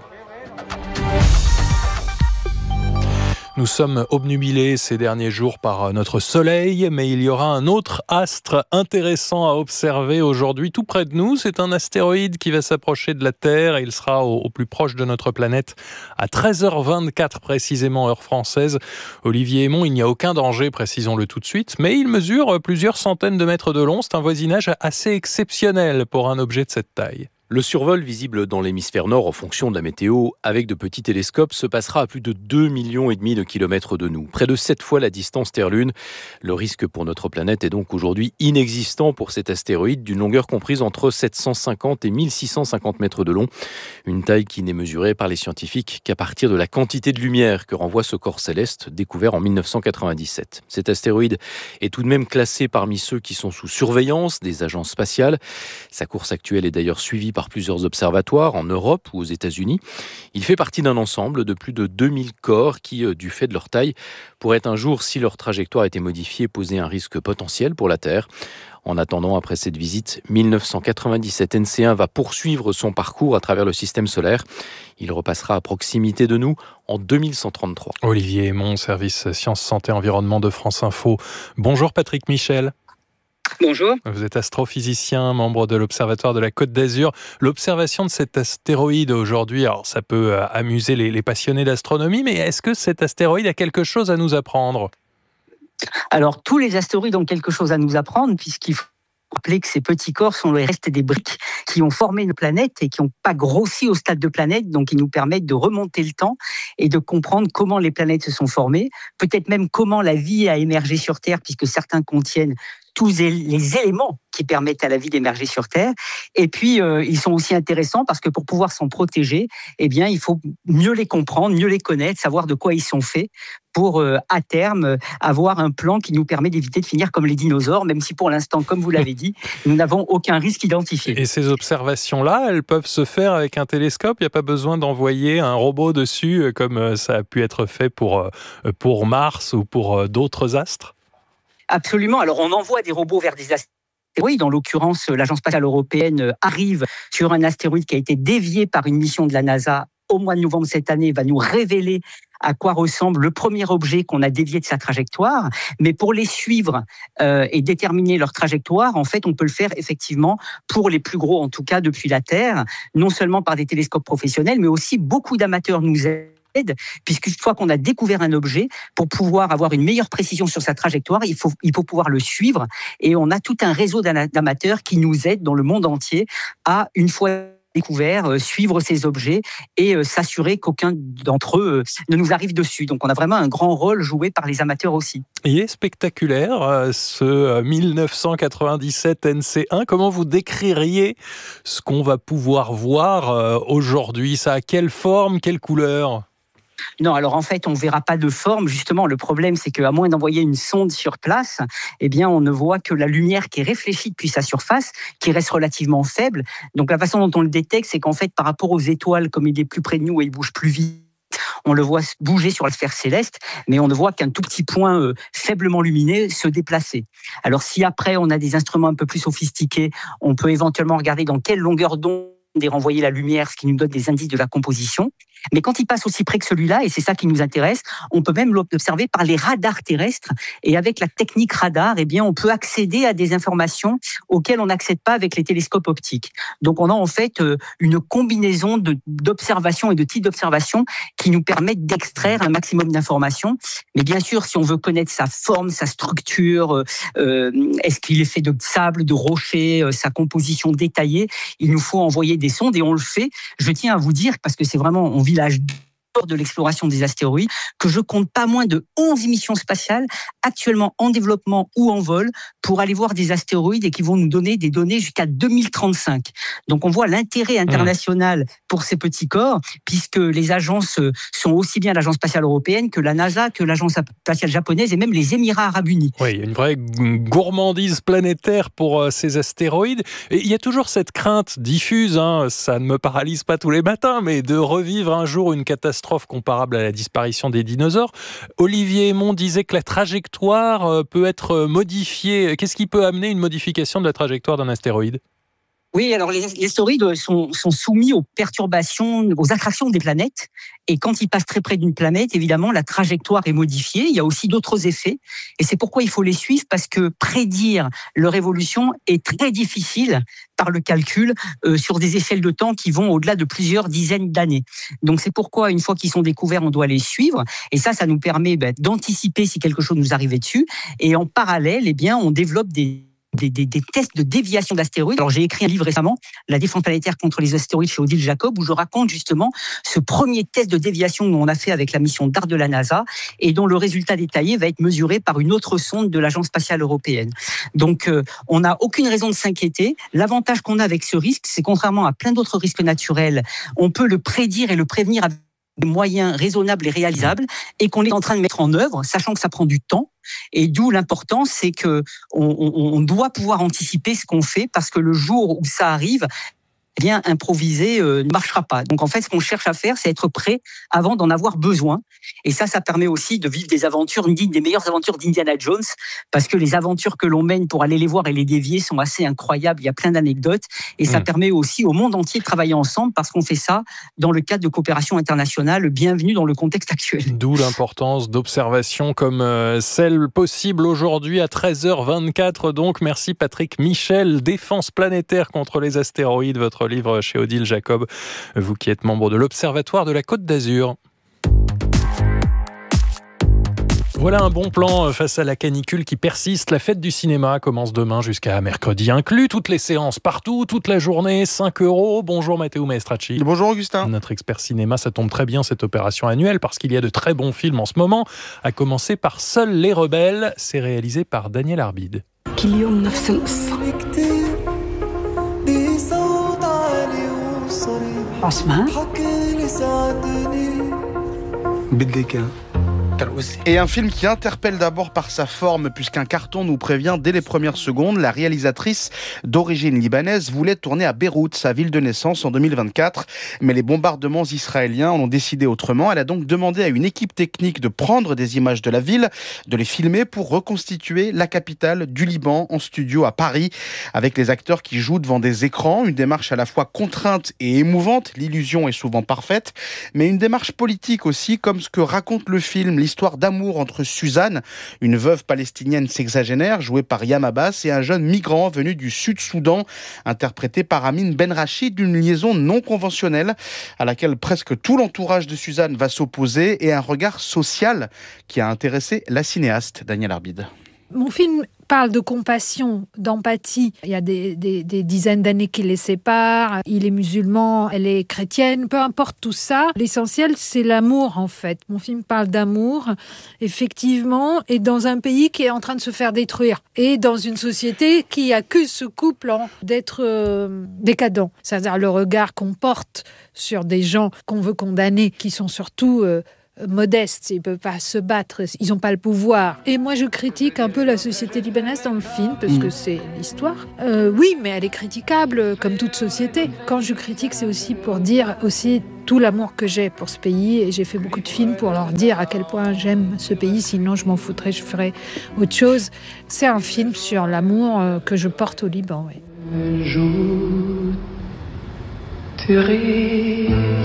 Nous sommes obnubilés ces derniers jours par notre soleil, mais il y aura un autre astre intéressant à observer aujourd'hui tout près de nous. C'est un astéroïde qui va s'approcher de la Terre et il sera au, au plus proche de notre planète à treize heures vingt-quatre précisément, heure française. Olivier Aymon, il n'y a aucun danger, précisons-le tout de suite, mais il mesure plusieurs centaines de mètres de long. C'est un voisinage assez exceptionnel pour un objet de cette taille. Le survol visible dans l'hémisphère nord en fonction de la météo avec de petits télescopes se passera à plus de deux millions et demi de kilomètres de nous, près de sept fois la distance Terre-Lune. Le risque pour notre planète est donc aujourd'hui inexistant pour cet astéroïde d'une longueur comprise entre sept cent cinquante et mille six cent cinquante mètres de long, une taille qui n'est mesurée par les scientifiques qu'à partir de la quantité de lumière que renvoie ce corps céleste découvert en mille neuf cent quatre-vingt-dix-sept. Cet astéroïde est tout de même classé parmi ceux qui sont sous surveillance des agences spatiales. Sa course actuelle est d'ailleurs suivie par plusieurs observatoires en Europe ou aux États-Unis. Il fait partie d'un ensemble de plus de deux mille corps qui, du fait de leur taille, pourraient un jour, si leur trajectoire était modifiée, poser un risque potentiel pour la Terre. En attendant, après cette visite, mille neuf cent quatre-vingt-dix-sept N C un va poursuivre son parcours à travers le système solaire. Il repassera à proximité de nous en deux mille cent trente-trois. Olivier Aymon, service Sciences, Santé, Environnement de France Info. Bonjour Patrick Michel. Bonjour. Vous êtes astrophysicien, membre de l'Observatoire de la Côte d'Azur. L'observation de cet astéroïde aujourd'hui, alors ça peut amuser les, les passionnés d'astronomie, mais est-ce que cet astéroïde a quelque chose à nous apprendre ? Alors, tous les astéroïdes ont quelque chose à nous apprendre, puisqu'il faut rappeler que ces petits corps sont le reste des briques qui ont formé une planète et qui n'ont pas grossi au stade de planète, donc ils nous permettent de remonter le temps et de comprendre comment les planètes se sont formées, peut-être même comment la vie a émergé sur Terre, puisque certains contiennent tous les éléments qui permettent à la vie d'émerger sur Terre. Et puis, euh, ils sont aussi intéressants parce que pour pouvoir s'en protéger, eh bien, il faut mieux les comprendre, mieux les connaître, savoir de quoi ils sont faits pour, euh, à terme, euh, avoir un plan qui nous permet d'éviter de finir comme les dinosaures, même si pour l'instant, comme vous l'avez dit, nous n'avons aucun risque identifié. Et ces observations-là, elles peuvent se faire avec un télescope. Il n'y a pas besoin d'envoyer un robot dessus, comme ça a pu être fait pour, pour Mars ou pour d'autres astres ? Absolument. Alors, on envoie des robots vers des astéroïdes. En l'occurrence, l'Agence spatiale européenne arrive sur un astéroïde qui a été dévié par une mission de la NASA au mois de novembre cette année, va nous révéler à quoi ressemble le premier objet qu'on a dévié de sa trajectoire. Mais pour les suivre euh, et déterminer leur trajectoire, en fait, on peut le faire effectivement pour les plus gros, en tout cas depuis la Terre, non seulement par des télescopes professionnels, mais aussi beaucoup d'amateurs nous aident. Puisqu'une fois qu'on a découvert un objet, pour pouvoir avoir une meilleure précision sur sa trajectoire, il faut, il faut pouvoir le suivre. Et on a tout un réseau d'amateurs qui nous aident dans le monde entier à, une fois découvert, euh, suivre ces objets et euh, s'assurer qu'aucun d'entre eux euh, ne nous arrive dessus. Donc on a vraiment un grand rôle joué par les amateurs aussi. Il est spectaculaire euh, ce euh, mille neuf cent quatre-vingt-dix-sept N C un. Comment vous décririez ce qu'on va pouvoir voir euh, aujourd'hui ? Ça a quelle forme, quelle couleur ? Non, alors en fait, on ne verra pas de forme. Justement, le problème, c'est qu'à moins d'envoyer une sonde sur place, eh bien, on ne voit que la lumière qui est réfléchie depuis sa surface, qui reste relativement faible. Donc, la façon dont on le détecte, c'est qu'en fait, par rapport aux étoiles, comme il est plus près de nous et il bouge plus vite, on le voit bouger sur la sphère céleste, mais on ne voit qu'un tout petit point euh, faiblement lumineux se déplacer. Alors, si après, on a des instruments un peu plus sophistiqués, on peut éventuellement regarder dans quelle longueur d'onde est renvoyer la lumière, ce qui nous donne des indices de la composition. Mais quand il passe aussi près que celui-là, et c'est ça qui nous intéresse, on peut même l'observer par les radars terrestres. Et avec la technique radar, eh bien, on peut accéder à des informations auxquelles on n'accède pas avec les télescopes optiques. Donc, on a en fait une combinaison de, d'observations et de types d'observations qui nous permettent d'extraire un maximum d'informations. Mais bien sûr, si on veut connaître sa forme, sa structure, euh, est-ce qu'il est fait de sable, de rochers, euh, sa composition détaillée, il nous faut envoyer des sondes et on le fait. Je tiens à vous dire, parce que c'est vraiment, on vit l'âge de l'exploration des astéroïdes, que je compte pas moins de onze missions spatiales actuellement en développement ou en vol pour aller voir des astéroïdes et qui vont nous donner des données jusqu'à deux mille trente-cinq. Donc on voit l'intérêt international pour ces petits corps, puisque les agences sont aussi bien l'Agence spatiale européenne que la NASA, que l'Agence spatiale japonaise et même les Émirats arabes unis. Oui, il y a une vraie gourmandise planétaire pour ces astéroïdes. Et il y a toujours cette crainte diffuse, hein, ça ne me paralyse pas tous les matins, mais de revivre un jour une catastrophe comparable à la disparition des dinosaures. Olivier Aymon disait que la trajectoire peut être modifiée. Qu'est-ce qui peut amener une modification de la trajectoire d'un astéroïde ? Oui, alors les, les astéroïdes sont, sont soumis aux perturbations, aux attractions des planètes. Et quand ils passent très près d'une planète, évidemment, la trajectoire est modifiée. Il y a aussi d'autres effets. Et c'est pourquoi il faut les suivre, parce que prédire leur évolution est très difficile par le calcul euh, sur des échelles de temps qui vont au-delà de plusieurs dizaines d'années. Donc c'est pourquoi, une fois qu'ils sont découverts, on doit les suivre. Et ça, ça nous permet ben, d'anticiper si quelque chose nous arrivait dessus. Et en parallèle, eh bien, on développe des Des, des, des tests de déviation d'astéroïdes. Alors j'ai écrit un livre récemment, La défense planétaire contre les astéroïdes chez Odile Jacob, où je raconte justement ce premier test de déviation qu'on a fait avec la mission D A R de la NASA et dont le résultat détaillé va être mesuré par une autre sonde de l'Agence spatiale européenne. Donc euh, on n'a aucune raison de s'inquiéter. L'avantage qu'on a avec ce risque, c'est contrairement à plein d'autres risques naturels, on peut le prédire et le prévenir avec des moyens raisonnables et réalisables et qu'on est en train de mettre en œuvre, sachant que ça prend du temps. Et d'où l'importance, c'est que on, on, on doit pouvoir anticiper ce qu'on fait, parce que le jour où ça arrive, eh bien, improviser euh, ne marchera pas. Donc, en fait, ce qu'on cherche à faire, c'est être prêt avant d'en avoir besoin. Et ça, ça permet aussi de vivre des aventures dignes des meilleures aventures d'Indiana Jones, parce que les aventures que l'on mène pour aller les voir et les dévier sont assez incroyables. Il y a plein d'anecdotes. Et ça mmh. permet aussi au monde entier de travailler ensemble, parce qu'on fait ça dans le cadre de coopération internationale. Bienvenue dans le contexte actuel. D'où l'importance d'observations comme euh, celle possible aujourd'hui à treize heures vingt-quatre. Donc, merci Patrick Michel, Défense planétaire contre les astéroïdes, votre livre chez Odile Jacob, vous qui êtes membre de l'Observatoire de la Côte d'Azur. Voilà un bon plan face à la canicule qui persiste. La fête du cinéma commence demain jusqu'à mercredi inclus. Toutes les séances partout, toute la journée, cinq euros. Bonjour Matteo Maestracci. Bonjour Augustin. Notre expert cinéma, ça tombe très bien cette opération annuelle parce qu'il y a de très bons films en ce moment. À commencer par Seuls les rebelles, c'est réalisé par Daniel Arbide. كل يوم نفس القصة. عثمان بدك Et un film qui interpelle d'abord par sa forme, puisqu'un carton nous prévient dès les premières secondes. La réalisatrice d'origine libanaise voulait tourner à Beyrouth, sa ville de naissance, en deux mille vingt-quatre. Mais les bombardements israéliens en ont décidé autrement. Elle a donc demandé à une équipe technique de prendre des images de la ville, de les filmer pour reconstituer la capitale du Liban en studio à Paris, avec les acteurs qui jouent devant des écrans. Une démarche à la fois contrainte et émouvante. L'illusion est souvent parfaite, mais une démarche politique aussi, comme ce que raconte le film. L'histoire d'amour entre Suzanne, une veuve palestinienne sexagénaire jouée par Yam Abbas, et un jeune migrant venu du Sud-Soudan, interprété par Amin Benrachid, d'une liaison non conventionnelle à laquelle presque tout l'entourage de Suzanne va s'opposer, et un regard social qui a intéressé la cinéaste Danielle Arbid. Mon film parle de compassion, d'empathie. Il y a des, des, des dizaines d'années qui les séparent. Il est musulman, elle est chrétienne. Peu importe tout ça, l'essentiel, c'est l'amour, en fait. Mon film parle d'amour, effectivement, et dans un pays qui est en train de se faire détruire. Et dans une société qui accuse ce couple d'être euh, décadent. C'est-à-dire le regard qu'on porte sur des gens qu'on veut condamner, qui sont surtout... Euh, modestes, ils ne peuvent pas se battre, ils n'ont pas le pouvoir. Et moi, je critique un peu la société libanaise dans le film, parce mmh. que c'est l'histoire. Euh, oui, mais elle est critiquable, comme toute société. Quand je critique, c'est aussi pour dire aussi tout l'amour que j'ai pour ce pays, et j'ai fait beaucoup de films pour leur dire à quel point j'aime ce pays, sinon je m'en foutrais, je ferais autre chose. C'est un film sur l'amour que je porte au Liban, oui. Un jour, tu ris,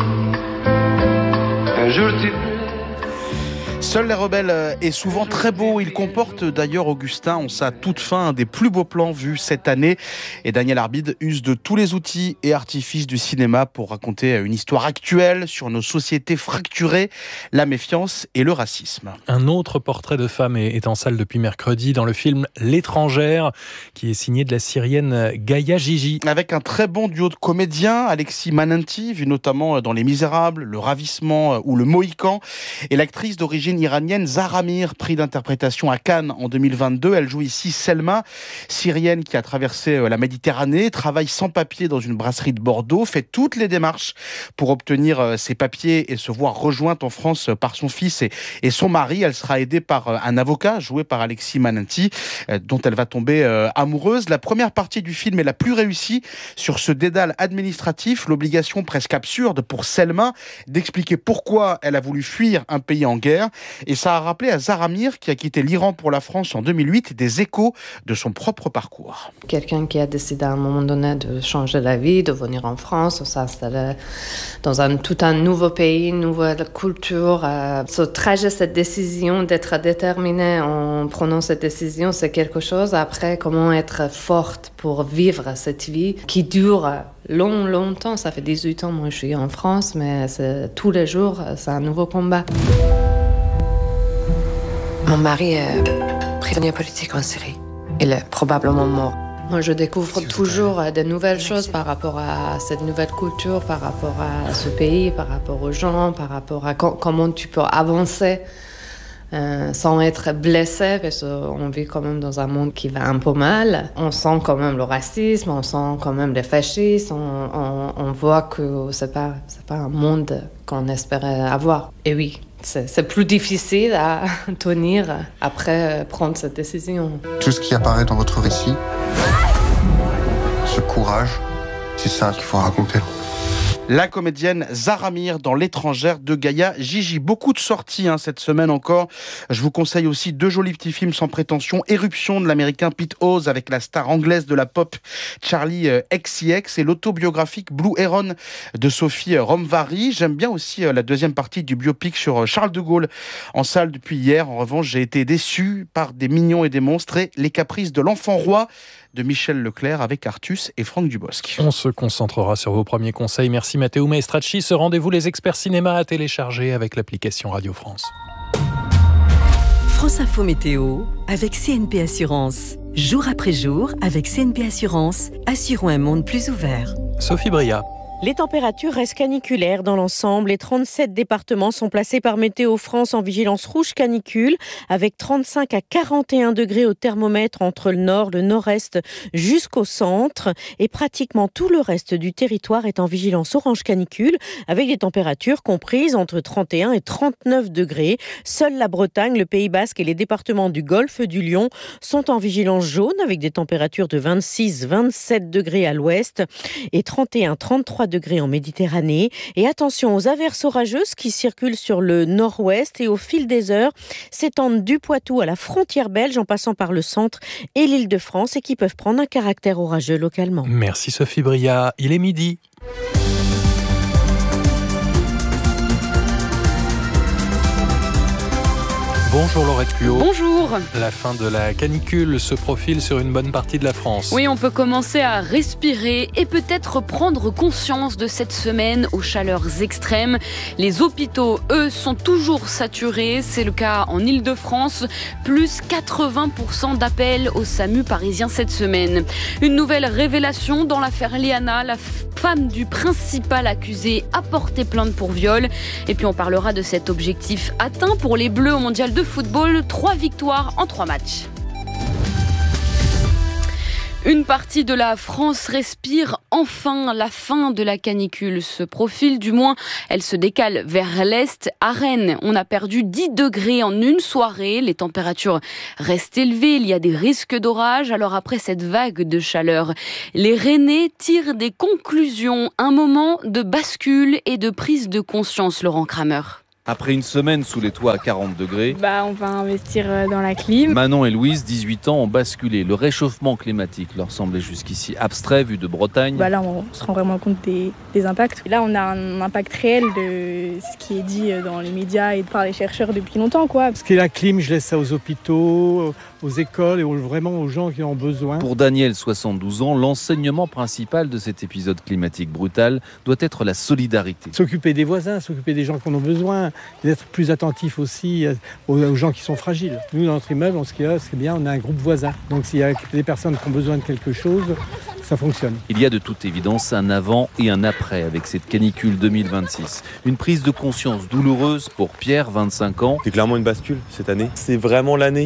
un jour tu... Seuls les rebelles est souvent très beau. Il comporte d'ailleurs, Augustin, en sa toute fin, un des plus beaux plans vus cette année. Et Danielle Arbid use de tous les outils et artifices du cinéma pour raconter une histoire actuelle sur nos sociétés fracturées, la méfiance et le racisme. Un autre portrait de femme est en salle depuis mercredi dans le film L'étrangère, qui est signé de la Syrienne Gaïa Gigi. Avec un très bon duo de comédiens, Alexis Mananti, vu notamment dans Les Misérables, Le Ravissement ou Le Mohican, et l'actrice d'origine iranienne Zahra Mir, prix d'interprétation à Cannes en deux mille vingt-deux. Elle joue ici Selma, syrienne qui a traversé la Méditerranée, travaille sans papier dans une brasserie de Bordeaux, fait toutes les démarches pour obtenir ses papiers et se voir rejointe en France par son fils et, et son mari. Elle sera aidée par un avocat joué par Alexis Mananti, dont elle va tomber amoureuse. La première partie du film est la plus réussie sur ce dédale administratif, l'obligation presque absurde pour Selma d'expliquer pourquoi elle a voulu fuir un pays en guerre. Et ça a rappelé à Zahra Mir, qui a quitté l'Iran pour la France en deux mille huit, des échos de son propre parcours. Quelqu'un qui a décidé à un moment donné de changer la vie, de venir en France, de s'installer dans un, tout un nouveau pays, une nouvelle culture. Euh, ce trajet, cette décision d'être déterminée en prenant cette décision, c'est quelque chose. Après, comment être forte pour vivre cette vie qui dure long, longtemps. Ça fait dix-huit ans, moi je suis en France, mais c'est, tous les jours, c'est un nouveau combat. Mon mari est prisonnier politique en Syrie. Il est probablement mort. Moi, je découvre toujours de nouvelles choses par rapport à cette nouvelle culture, par rapport à ce pays, par rapport aux gens, par rapport à co- comment tu peux avancer euh, sans être blessé, parce qu'on vit quand même dans un monde qui va un peu mal. On sent quand même le racisme, on sent quand même les fascistes, on, on, on voit que c'est pas, c'est pas un monde qu'on espérait avoir. Et oui, C'est, c'est plus difficile à tenir après prendre cette décision. Tout ce qui apparaît dans votre récit, ce courage, c'est ça qu'il faut raconter. La comédienne Zahra Mir dans L'étrangère de Gaïa Gigi. Beaucoup de sorties hein, cette semaine encore. Je vous conseille aussi deux jolis petits films sans prétention. Éruption de l'américain Pete Hose avec la star anglaise de la pop Charlie X C X et l'autobiographique Blue Heron de Sophie Romvary. J'aime bien aussi la deuxième partie du biopic sur Charles de Gaulle en salle depuis hier. En revanche, j'ai été déçu par Des mignons et des monstres et Les caprices de l'enfant roi de Michel Leclerc avec Artus et Franck Dubosc. On se concentrera sur vos premiers conseils. Merci Matteo Maestracci. Ce rendez-vous les experts cinéma à télécharger avec l'application Radio France. France Info Météo avec C N P Assurance. Jour après jour, avec C N P Assurance, assurons un monde plus ouvert. Sophie Bria. Les températures restent caniculaires dans l'ensemble. Les trente-sept départements sont placés par Météo France en vigilance rouge canicule, avec trente-cinq à quarante et un degrés au thermomètre entre le nord, le nord-est jusqu'au centre. Et pratiquement tout le reste du territoire est en vigilance orange canicule, avec des températures comprises entre trente et un et trente-neuf degrés. Seule la Bretagne, le Pays Basque et les départements du Golfe du Lion sont en vigilance jaune, avec des températures de vingt-six à vingt-sept degrés à l'ouest et trente et un à trente-trois degrés en Méditerranée. Et attention aux averses orageuses qui circulent sur le nord-ouest et au fil des heures s'étendent du Poitou à la frontière belge en passant par le centre et l'Île-de-France et qui peuvent prendre un caractère orageux localement. Merci Sophie Bria, il est midi. Bonjour Laurette Puot. Bonjour. La fin de la canicule se profile sur une bonne partie de la France. Oui, on peut commencer à respirer et peut-être prendre conscience de cette semaine aux chaleurs extrêmes. Les hôpitaux, eux, sont toujours saturés. C'est le cas en Île-de-France. Plus quatre-vingts pour cent d'appels au SAMU parisien cette semaine. Une nouvelle révélation dans l'affaire Liana. La femme du principal accusé a porté plainte pour viol. Et puis on parlera de cet objectif atteint pour les Bleus au mondial de football, trois victoires en trois matchs. Une partie de la France respire enfin. La fin de la canicule se profile, du moins elle se décale vers l'est. À Rennes, on a perdu dix degrés en une soirée. Les températures restent élevées, il y a des risques d'orage. Alors après cette vague de chaleur, les Rennais tirent des conclusions. Un moment de bascule et de prise de conscience, Laurent Kramer. Après une semaine sous les toits à quarante degrés, bah, on va investir dans la clim. Manon et Louise, dix-huit ans, ont basculé. Le réchauffement climatique leur semblait jusqu'ici abstrait vu de Bretagne. Bah là, on se rend vraiment compte des, des impacts. Là, on a un impact réel de ce qui est dit dans les médias et par les chercheurs depuis longtemps, quoi. Ce qui est la clim, je laisse ça aux hôpitaux, aux écoles et vraiment aux gens qui en ont besoin. Pour Daniel, soixante-douze ans, l'enseignement principal de cet épisode climatique brutal doit être la solidarité. S'occuper des voisins, s'occuper des gens qui en ont besoin, d'être plus attentif aussi aux, aux gens qui sont fragiles. Nous, dans notre immeuble, on, ce qu'il y a, c'est bien, on a un groupe voisin. Donc s'il y a des personnes qui ont besoin de quelque chose, ça fonctionne. Il y a de toute évidence un avant et un après avec cette canicule deux mille vingt-six. Une prise de conscience douloureuse pour Pierre, vingt-cinq ans. C'est clairement une bascule cette année. C'est vraiment l'année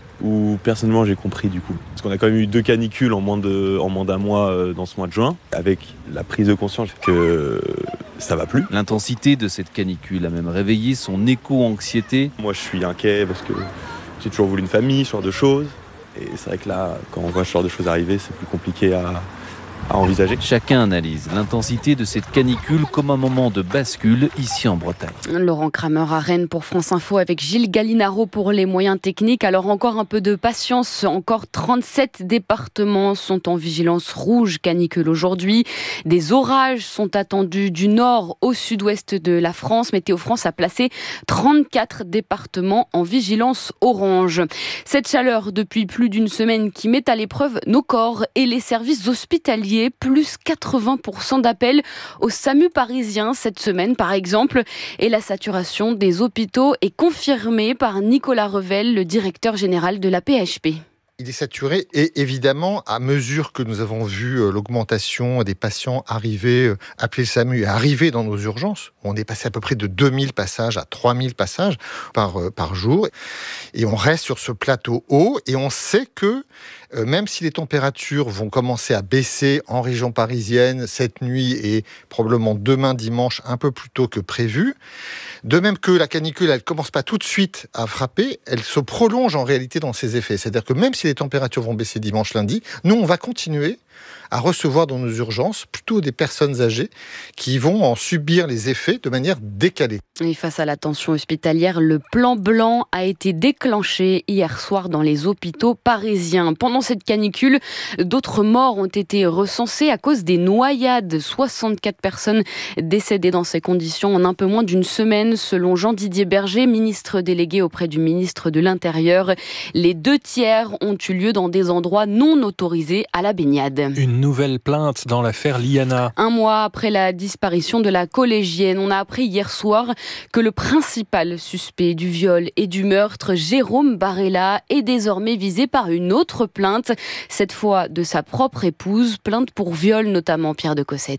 où personnellement j'ai compris du coup. Parce qu'on a quand même eu deux canicules en moins, de, en moins d'un mois euh, dans ce mois de juin, avec la prise de conscience que ça va plus. L'intensité de cette canicule a même réveillé son éco-anxiété. Moi je suis inquiet parce que j'ai toujours voulu une famille, ce genre de choses. Et c'est vrai que là, quand on voit ce genre de choses arriver, c'est plus compliqué à... à envisager. Chacun analyse l'intensité de cette canicule comme un moment de bascule ici en Bretagne. Laurent Kramer à Rennes pour France Info avec Gilles Gallinaro pour les moyens techniques. Alors encore un peu de patience, encore trente-sept départements sont en vigilance rouge canicule aujourd'hui. Des orages sont attendus du nord au sud-ouest de la France. Météo France a placé trente-quatre départements en vigilance orange. Cette chaleur depuis plus d'une semaine qui met à l'épreuve nos corps et les services hospitaliers. Plus quatre-vingts pour cent d'appels au SAMU parisien cette semaine par exemple. Et la saturation des hôpitaux est confirmée par Nicolas Revel, le directeur général de la P H P. Il est saturé et évidemment, à mesure que nous avons vu l'augmentation des patients arriver, appeler le SAMU et arriver dans nos urgences, on est passé à peu près de deux mille passages à trois mille passages par, par jour. Et on reste sur ce plateau haut et on sait que même si les températures vont commencer à baisser en région parisienne cette nuit et probablement demain dimanche un peu plus tôt que prévu, de même que la canicule, elle ne commence pas tout de suite à frapper, elle se prolonge en réalité dans ses effets. C'est-à-dire que même si les températures vont baisser dimanche, lundi, nous, on va continuer à recevoir dans nos urgences plutôt des personnes âgées qui vont en subir les effets de manière décalée. Et face à la tension hospitalière, le plan blanc a été déclenché hier soir dans les hôpitaux parisiens. Pendant cette canicule, d'autres morts ont été recensées à cause des noyades. soixante-quatre personnes décédées dans ces conditions en un peu moins d'une semaine, selon Jean-Didier Berger, ministre délégué auprès du ministre de l'Intérieur. Les deux tiers ont eu lieu dans des endroits non autorisés à la baignade. Une nouvelle plainte dans l'affaire Liana. Un mois après la disparition de la collégienne, on a appris hier soir que le principal suspect du viol et du meurtre, Jérôme Barella, est désormais visé par une autre plainte, cette fois de sa propre épouse, plainte pour viol notamment, Pierre de Cossette.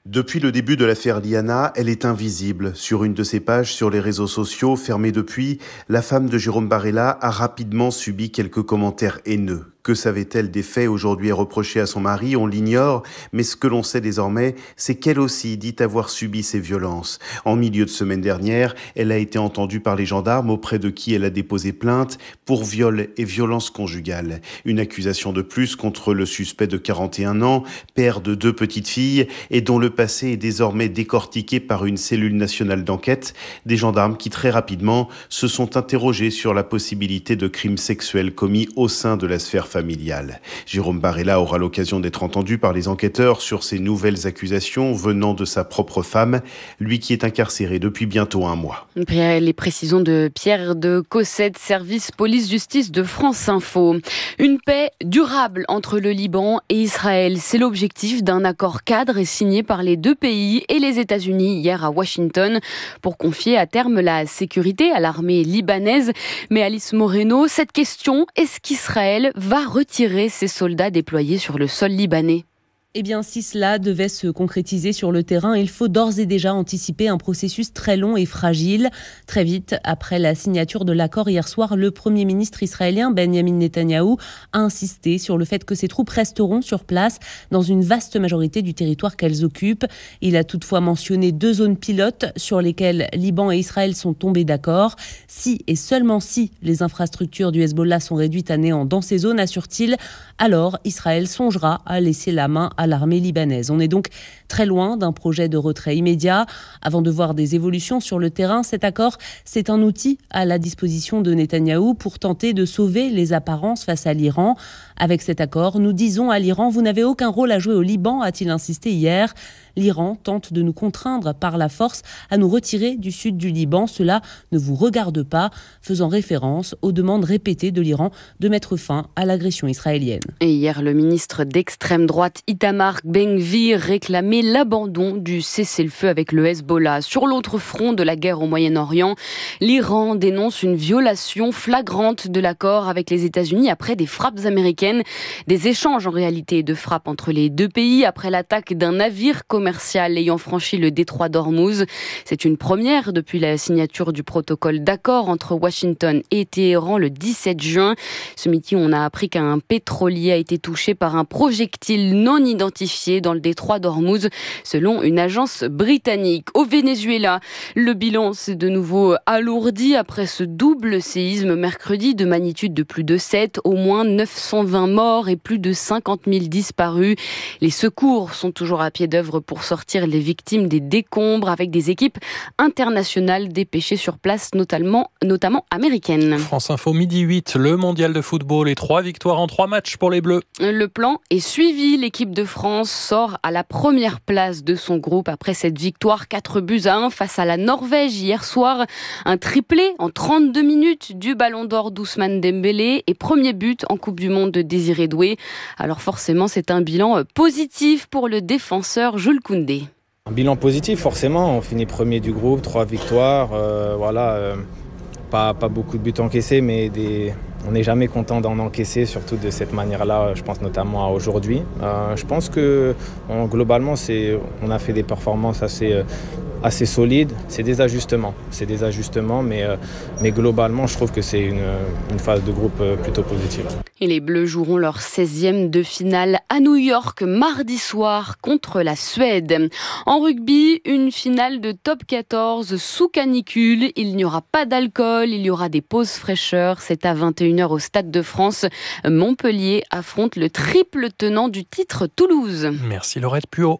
Depuis le début de l'affaire Liana, elle est invisible. Sur une de ses pages sur les réseaux sociaux, fermée depuis, la femme de Jérôme Barella a rapidement subi quelques commentaires haineux. Que savait-elle des faits aujourd'hui reprochés à son mari? On l'ignore, mais ce que l'on sait désormais, c'est qu'elle aussi dit avoir subi ces violences. En milieu de semaine dernière, elle a été entendue par les gendarmes auprès de qui elle a déposé plainte pour viol et violence conjugale. Une accusation de plus contre le suspect de quarante et un ans, père de deux petites filles et dont le passé est désormais décortiqué par une cellule nationale d'enquête. Des gendarmes qui très rapidement se sont interrogés sur la possibilité de crimes sexuels commis au sein de la sphère familiale. familiale. Jérôme Barella aura l'occasion d'être entendu par les enquêteurs sur ces nouvelles accusations venant de sa propre femme, lui qui est incarcéré depuis bientôt un mois. Les précisions de Pierre de Cossette, service police-justice de France Info. Une paix durable entre le Liban et Israël, c'est l'objectif d'un accord cadre signé par les deux pays et les États-Unis hier à Washington pour confier à terme la sécurité à l'armée libanaise. Mais Alice Moreno, cette question, est-ce qu'Israël va retirer ses soldats déployés sur le sol libanais? Eh bien, si cela devait se concrétiser sur le terrain, il faut d'ores et déjà anticiper un processus très long et fragile. Très vite, après la signature de l'accord hier soir, le Premier ministre israélien Benjamin Netanyahou a insisté sur le fait que ses troupes resteront sur place dans une vaste majorité du territoire qu'elles occupent. Il a toutefois mentionné deux zones pilotes sur lesquelles Liban et Israël sont tombés d'accord. Si et seulement si les infrastructures du Hezbollah sont réduites à néant dans ces zones, assure-t-il, alors Israël songera à laisser la main à l'armée libanaise. On est donc très loin d'un projet de retrait immédiat. Avant de voir des évolutions sur le terrain, cet accord, c'est un outil à la disposition de Netanyahou pour tenter de sauver les apparences face à l'Iran. Avec cet accord, nous disons à l'Iran, vous n'avez aucun rôle à jouer au Liban, a-t-il insisté hier. L'Iran tente de nous contraindre par la force à nous retirer du sud du Liban. Cela ne vous regarde pas, faisant référence aux demandes répétées de l'Iran de mettre fin à l'agression israélienne. Et hier, le ministre d'extrême droite Itamar Ben-Gvir réclamait l'abandon du cessez-le-feu avec le Hezbollah. Sur l'autre front de la guerre au Moyen-Orient, l'Iran dénonce une violation flagrante de l'accord avec les États-Unis après des frappes américaines. Des échanges en réalité de frappes entre les deux pays après l'attaque d'un navire commercial ayant franchi le détroit d'Ormuz. C'est une première depuis la signature du protocole d'accord entre Washington et Téhéran le dix-sept juin. Ce midi, on a appris qu'un pétrolier a été touché par un projectile non identifié dans le détroit d'Ormuz, selon une agence britannique. Au Venezuela, le bilan s'est de nouveau alourdi après ce double séisme mercredi de magnitude de plus de sept, au moins neuf cent vingt morts et plus de cinquante mille disparus. Les secours sont toujours à pied d'œuvre pour sortir les victimes des décombres avec des équipes internationales dépêchées sur place, notamment, notamment américaines. France Info, midi huit, le mondial de football et trois victoires en trois matchs pour les Bleus. Le plan est suivi. L'équipe de France sort à la première place de son groupe après cette victoire quatre buts à un face à la Norvège hier soir. Un triplé en trente-deux minutes du Ballon d'Or d'Ousmane Dembélé et premier but en Coupe du Monde de Désiré Doué. Alors forcément, c'est un bilan positif pour le défenseur Jules Koundé. Un bilan positif, forcément. On finit premier du groupe, trois victoires. Euh, voilà, euh, pas, pas beaucoup de buts encaissés, mais des... on n'est jamais content d'en encaisser, surtout de cette manière-là. Je pense notamment à aujourd'hui. Euh, je pense que on, globalement, c'est, on a fait des performances assez, euh, assez solides. C'est des ajustements, c'est des ajustements, mais, euh, mais globalement, je trouve que c'est une, une phase de groupe plutôt positive. Et les Bleus joueront leur seizième de finale à New York mardi soir contre la Suède. En rugby, une finale de top quatorze sous canicule. Il n'y aura pas d'alcool, il y aura des pauses fraîcheur. C'est à vingt et une heures au Stade de France. Montpellier affronte le triple tenant du titre Toulouse. Merci Laurette Puot.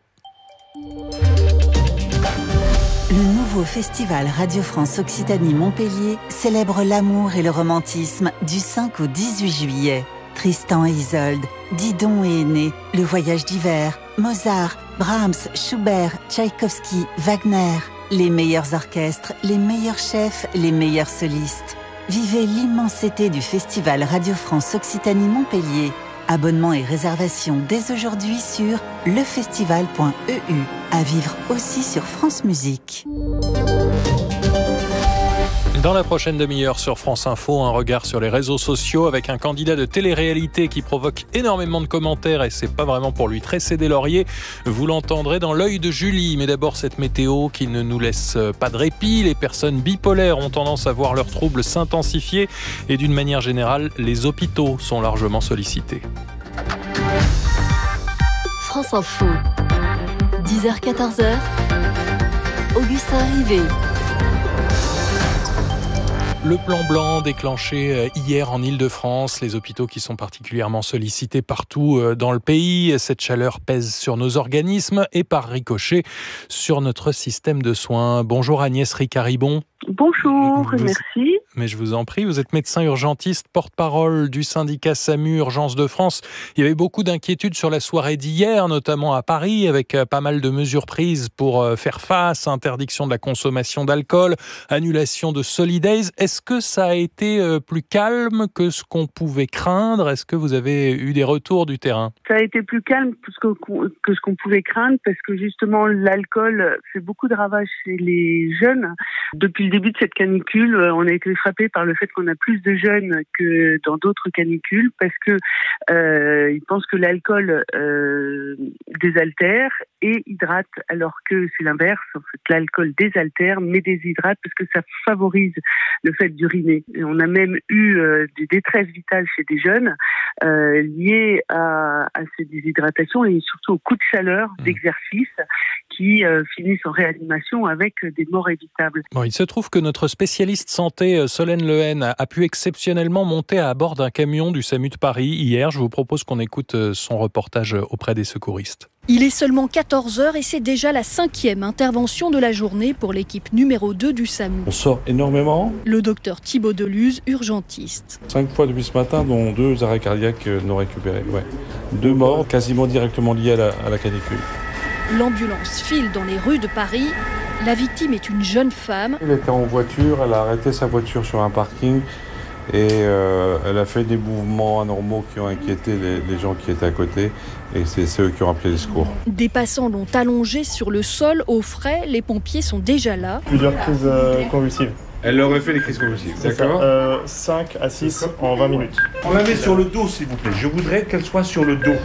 Le nouveau festival Radio France Occitanie Montpellier célèbre l'amour et le romantisme du cinq au dix-huit juillet. Tristan et Isolde, Didon et Aîné, Le Voyage d'hiver, Mozart, Brahms, Schubert, Tchaïkovski, Wagner. Les meilleurs orchestres, les meilleurs chefs, les meilleurs solistes. Vivez l'immensité du festival Radio France Occitanie Montpellier. Abonnements et réservations dès aujourd'hui sur lefestival point e u. À vivre aussi sur France Musique. Dans la prochaine demi-heure sur France Info, un regard sur les réseaux sociaux avec un candidat de télé-réalité qui provoque énormément de commentaires et c'est pas vraiment pour lui tresser des lauriers. Vous l'entendrez dans l'œil de Julie. Mais d'abord cette météo qui ne nous laisse pas de répit. Les personnes bipolaires ont tendance à voir leurs troubles s'intensifier et d'une manière générale, les hôpitaux sont largement sollicités. France Info, dix heures quatorze heures, Augustin Rivet. Le plan blanc déclenché hier en Île-de-France, les hôpitaux qui sont particulièrement sollicités partout dans le pays. Cette chaleur pèse sur nos organismes et par ricochet sur notre système de soins. Bonjour Agnès Ricard-Ribon. Bonjour, vous, merci. Mais je vous en prie, vous êtes médecin urgentiste, porte-parole du syndicat SAMU Urgences de France. Il y avait beaucoup d'inquiétudes sur la soirée d'hier, notamment à Paris, avec pas mal de mesures prises pour faire face, interdiction de la consommation d'alcool, annulation de Solidays. Est-ce que ça a été plus calme que ce qu'on pouvait craindre ? Est-ce que vous avez eu des retours du terrain ? Ça a été plus calme que, que ce qu'on pouvait craindre parce que justement l'alcool fait beaucoup de ravages chez les jeunes. Depuis le début de cette canicule, on a été frappé par le fait qu'on a plus de jeunes que dans d'autres canicules parce que euh, ils pensent que l'alcool euh, désaltère et hydrate, alors que c'est l'inverse. En fait, l'alcool désaltère mais déshydrate parce que ça favorise le fait d'uriner. Et on a même eu euh, des détresses vitales chez des jeunes euh, liées à, à cette déshydratation et surtout au coup de chaleur d'exercice qui euh, finissent en réanimation avec des morts évitables. Bon, il se trouve que notre spécialiste santé, Solène Lehen, a pu exceptionnellement monter à bord d'un camion du SAMU de Paris hier. Je vous propose qu'on écoute son reportage auprès des secouristes. Il est seulement quatorze heures et c'est déjà la cinquième intervention de la journée pour l'équipe numéro deux du SAMU. On sort énormément. Le docteur Thibaut Deluz, urgentiste. Cinq fois depuis ce matin, dont deux arrêts cardiaques non récupérés. Ouais. Deux morts quasiment directement liés à la, à la canicule. L'ambulance file dans les rues de Paris. La victime est une jeune femme. Elle était en voiture, elle a arrêté sa voiture sur un parking et euh, elle a fait des mouvements anormaux qui ont inquiété les, les gens qui étaient à côté et c'est ceux qui ont appelé les secours. Des passants l'ont allongée sur le sol au frais, les pompiers sont déjà là. Plusieurs crises euh, convulsives. Elle aurait fait les crises convulsives, d'accord euh, cinq à six en vingt minutes. On la met sur le dos s'il vous plaît, je voudrais qu'elle soit sur le dos.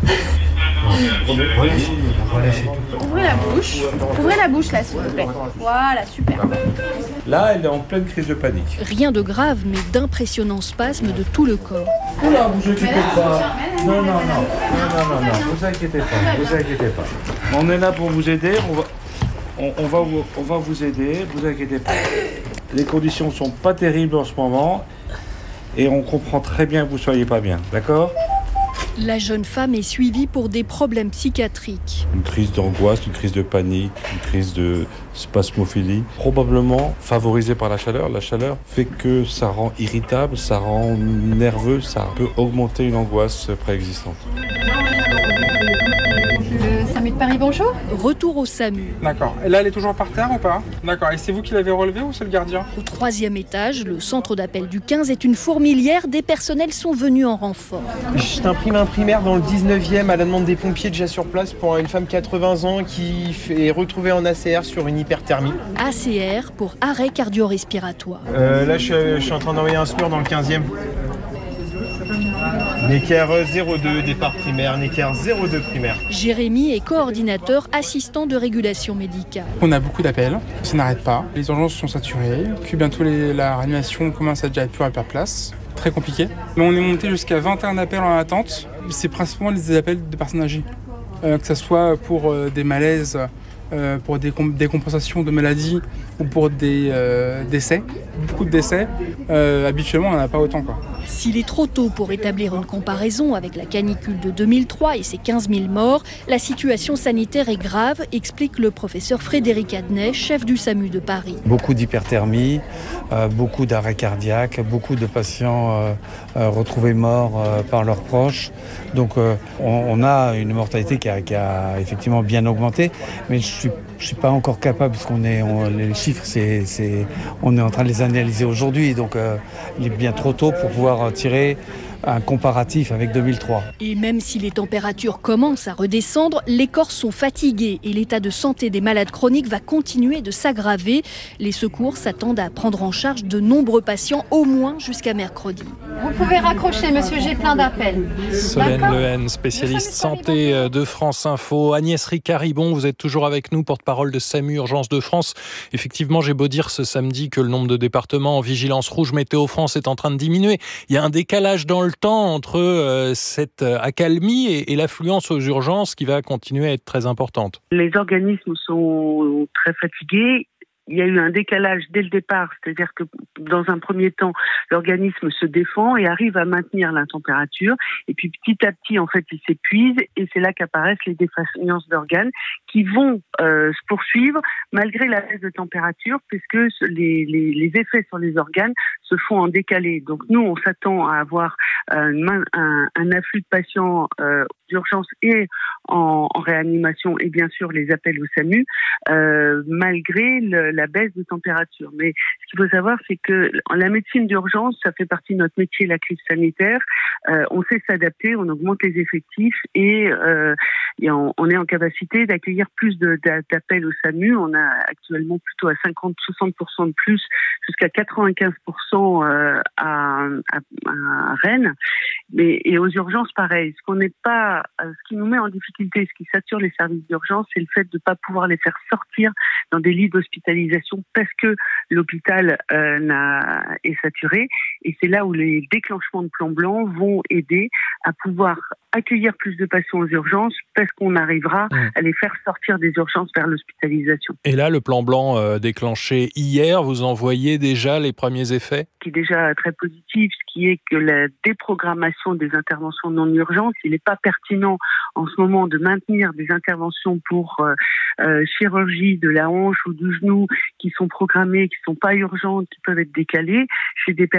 Ouvrez la bouche. Ouvrez la bouche là s'il vous plaît. Voilà, super. Là, elle est en pleine crise de panique. Rien de grave, mais d'impressionnants spasmes de tout le corps. Oula, vous inquiétez pas. Non, non, non, non, non, non, non, vous inquiétez pas, vous inquiétez pas. On est là pour vous aider, on va, on, on va, vous, on va vous aider, vous inquiétez pas. Les conditions sont pas terribles en ce moment et on comprend très bien que vous soyez pas bien, d'accord ? La jeune femme est suivie pour des problèmes psychiatriques. Une crise d'angoisse, une crise de panique, une crise de spasmophilie, probablement favorisée par la chaleur. La chaleur fait que ça rend irritable, ça rend nerveux, ça peut augmenter une angoisse préexistante. Le SAMU de Paris, bonjour. Retour au SAMU. D'accord. Et là, elle est toujours par terre ou pas ? D'accord. Et c'est vous qui l'avez relevée ou c'est le gardien ? Au troisième étage, le centre d'appel du quinze est une fourmilière. Des personnels sont venus en renfort. Je t'imprime un primaire dans le dix-neuvième à la demande des pompiers déjà sur place pour une femme de quatre-vingts ans qui est retrouvée en A C R sur une hyperthermie. A C R pour arrêt cardio-respiratoire. Euh, là, je, je suis en train d'envoyer un SMUR dans le quinzième. Necker zéro deux, départ primaire, Necker zéro deux primaire. Jérémy est coordinateur assistant de régulation médicale. On a beaucoup d'appels, ça n'arrête pas. Les urgences sont saturées, puis bientôt les, la réanimation commence à déjà être plus à faire place. Très compliqué. Mais on est monté jusqu'à vingt et un appels en attente. C'est principalement des appels de personnes âgées. Euh, que ce soit pour euh, des malaises, euh, pour des, com- des compensations de maladies ou pour des euh, décès. Beaucoup de décès. Euh, habituellement, on n'en a pas autant, quoi. S'il est trop tôt pour établir une comparaison avec la canicule de deux mille trois et ses quinze mille morts, la situation sanitaire est grave, explique le professeur Frédéric Adnet, chef du SAMU de Paris. Beaucoup d'hyperthermie, euh, beaucoup d'arrêts cardiaques, beaucoup de patients euh, euh, retrouvés morts euh, par leurs proches. Donc euh, on, on a une mortalité qui a, qui a effectivement bien augmenté, mais je suis Je ne suis pas encore capable, parce qu'on est, on, les chiffres, c'est, c'est, on est en train de les analyser aujourd'hui, donc euh, il est bien trop tôt pour pouvoir tirer un comparatif avec deux mille trois. Et même si les températures commencent à redescendre, les Corses sont fatigués et l'état de santé des malades chroniques va continuer de s'aggraver. Les secours s'attendent à prendre en charge de nombreux patients, au moins jusqu'à mercredi. Vous pouvez raccrocher, monsieur, j'ai plein d'appels. Solène Lehen, spécialiste santé de France Info. Agnès Ricard-Ribon, vous êtes toujours avec nous, porte-parole de SAMU Urgence de France. Effectivement, j'ai beau dire ce samedi que le nombre de départements en vigilance rouge Météo France est en train de diminuer. Il y a un décalage dans le temps entre euh, cette accalmie et, et l'affluence aux urgences qui va continuer à être très importante. Les organismes sont très fatigués. Il y a eu un décalage dès le départ, c'est-à-dire que dans un premier temps, l'organisme se défend et arrive à maintenir la température. Et puis petit à petit, en fait, il s'épuise et c'est là qu'apparaissent les défaillances d'organes qui vont euh, se poursuivre malgré la baisse de température, puisque les, les, les effets sur les organes se font en décalé. Donc nous, on s'attend à avoir un, un, un afflux de patients euh, d'urgence et en, en réanimation et bien sûr les appels au SAMU, euh, malgré le, la baisse de température. Mais ce qu'il faut savoir, c'est que la médecine d'urgence, ça fait partie de notre métier, la crise sanitaire. Euh, on sait s'adapter, on augmente les effectifs et, euh, et on, on est en capacité d'accueillir plus de, d'appels au SAMU. On a actuellement plutôt à cinquante à soixante pour cent de plus, jusqu'à quatre-vingt-quinze pour cent euh, à, à, à Rennes. Mais, et aux urgences, pareil. Ce qu'on n'est pas, ce qui nous met en difficulté, ce qui sature les services d'urgence, c'est le fait de ne pas pouvoir les faire sortir dans des lits d'hospitalisation parce que l'hôpital euh, n'a, est saturé. Et c'est là où les déclenchements de plan blanc vont aider à pouvoir accueillir plus de patients aux urgences parce qu'on arrivera mmh. à les faire sortir des urgences vers l'hospitalisation. Et là, le plan blanc euh, déclenché hier, vous en voyez déjà les premiers effets ? Qui est déjà très positif, ce qui est que la déprogrammation des interventions non urgentes, il n'est pas pertinent en ce moment de maintenir des interventions pour euh, euh, chirurgie de la hanche ou du genou qui sont programmées, qui ne sont pas urgentes, qui peuvent être décalées chez des personnes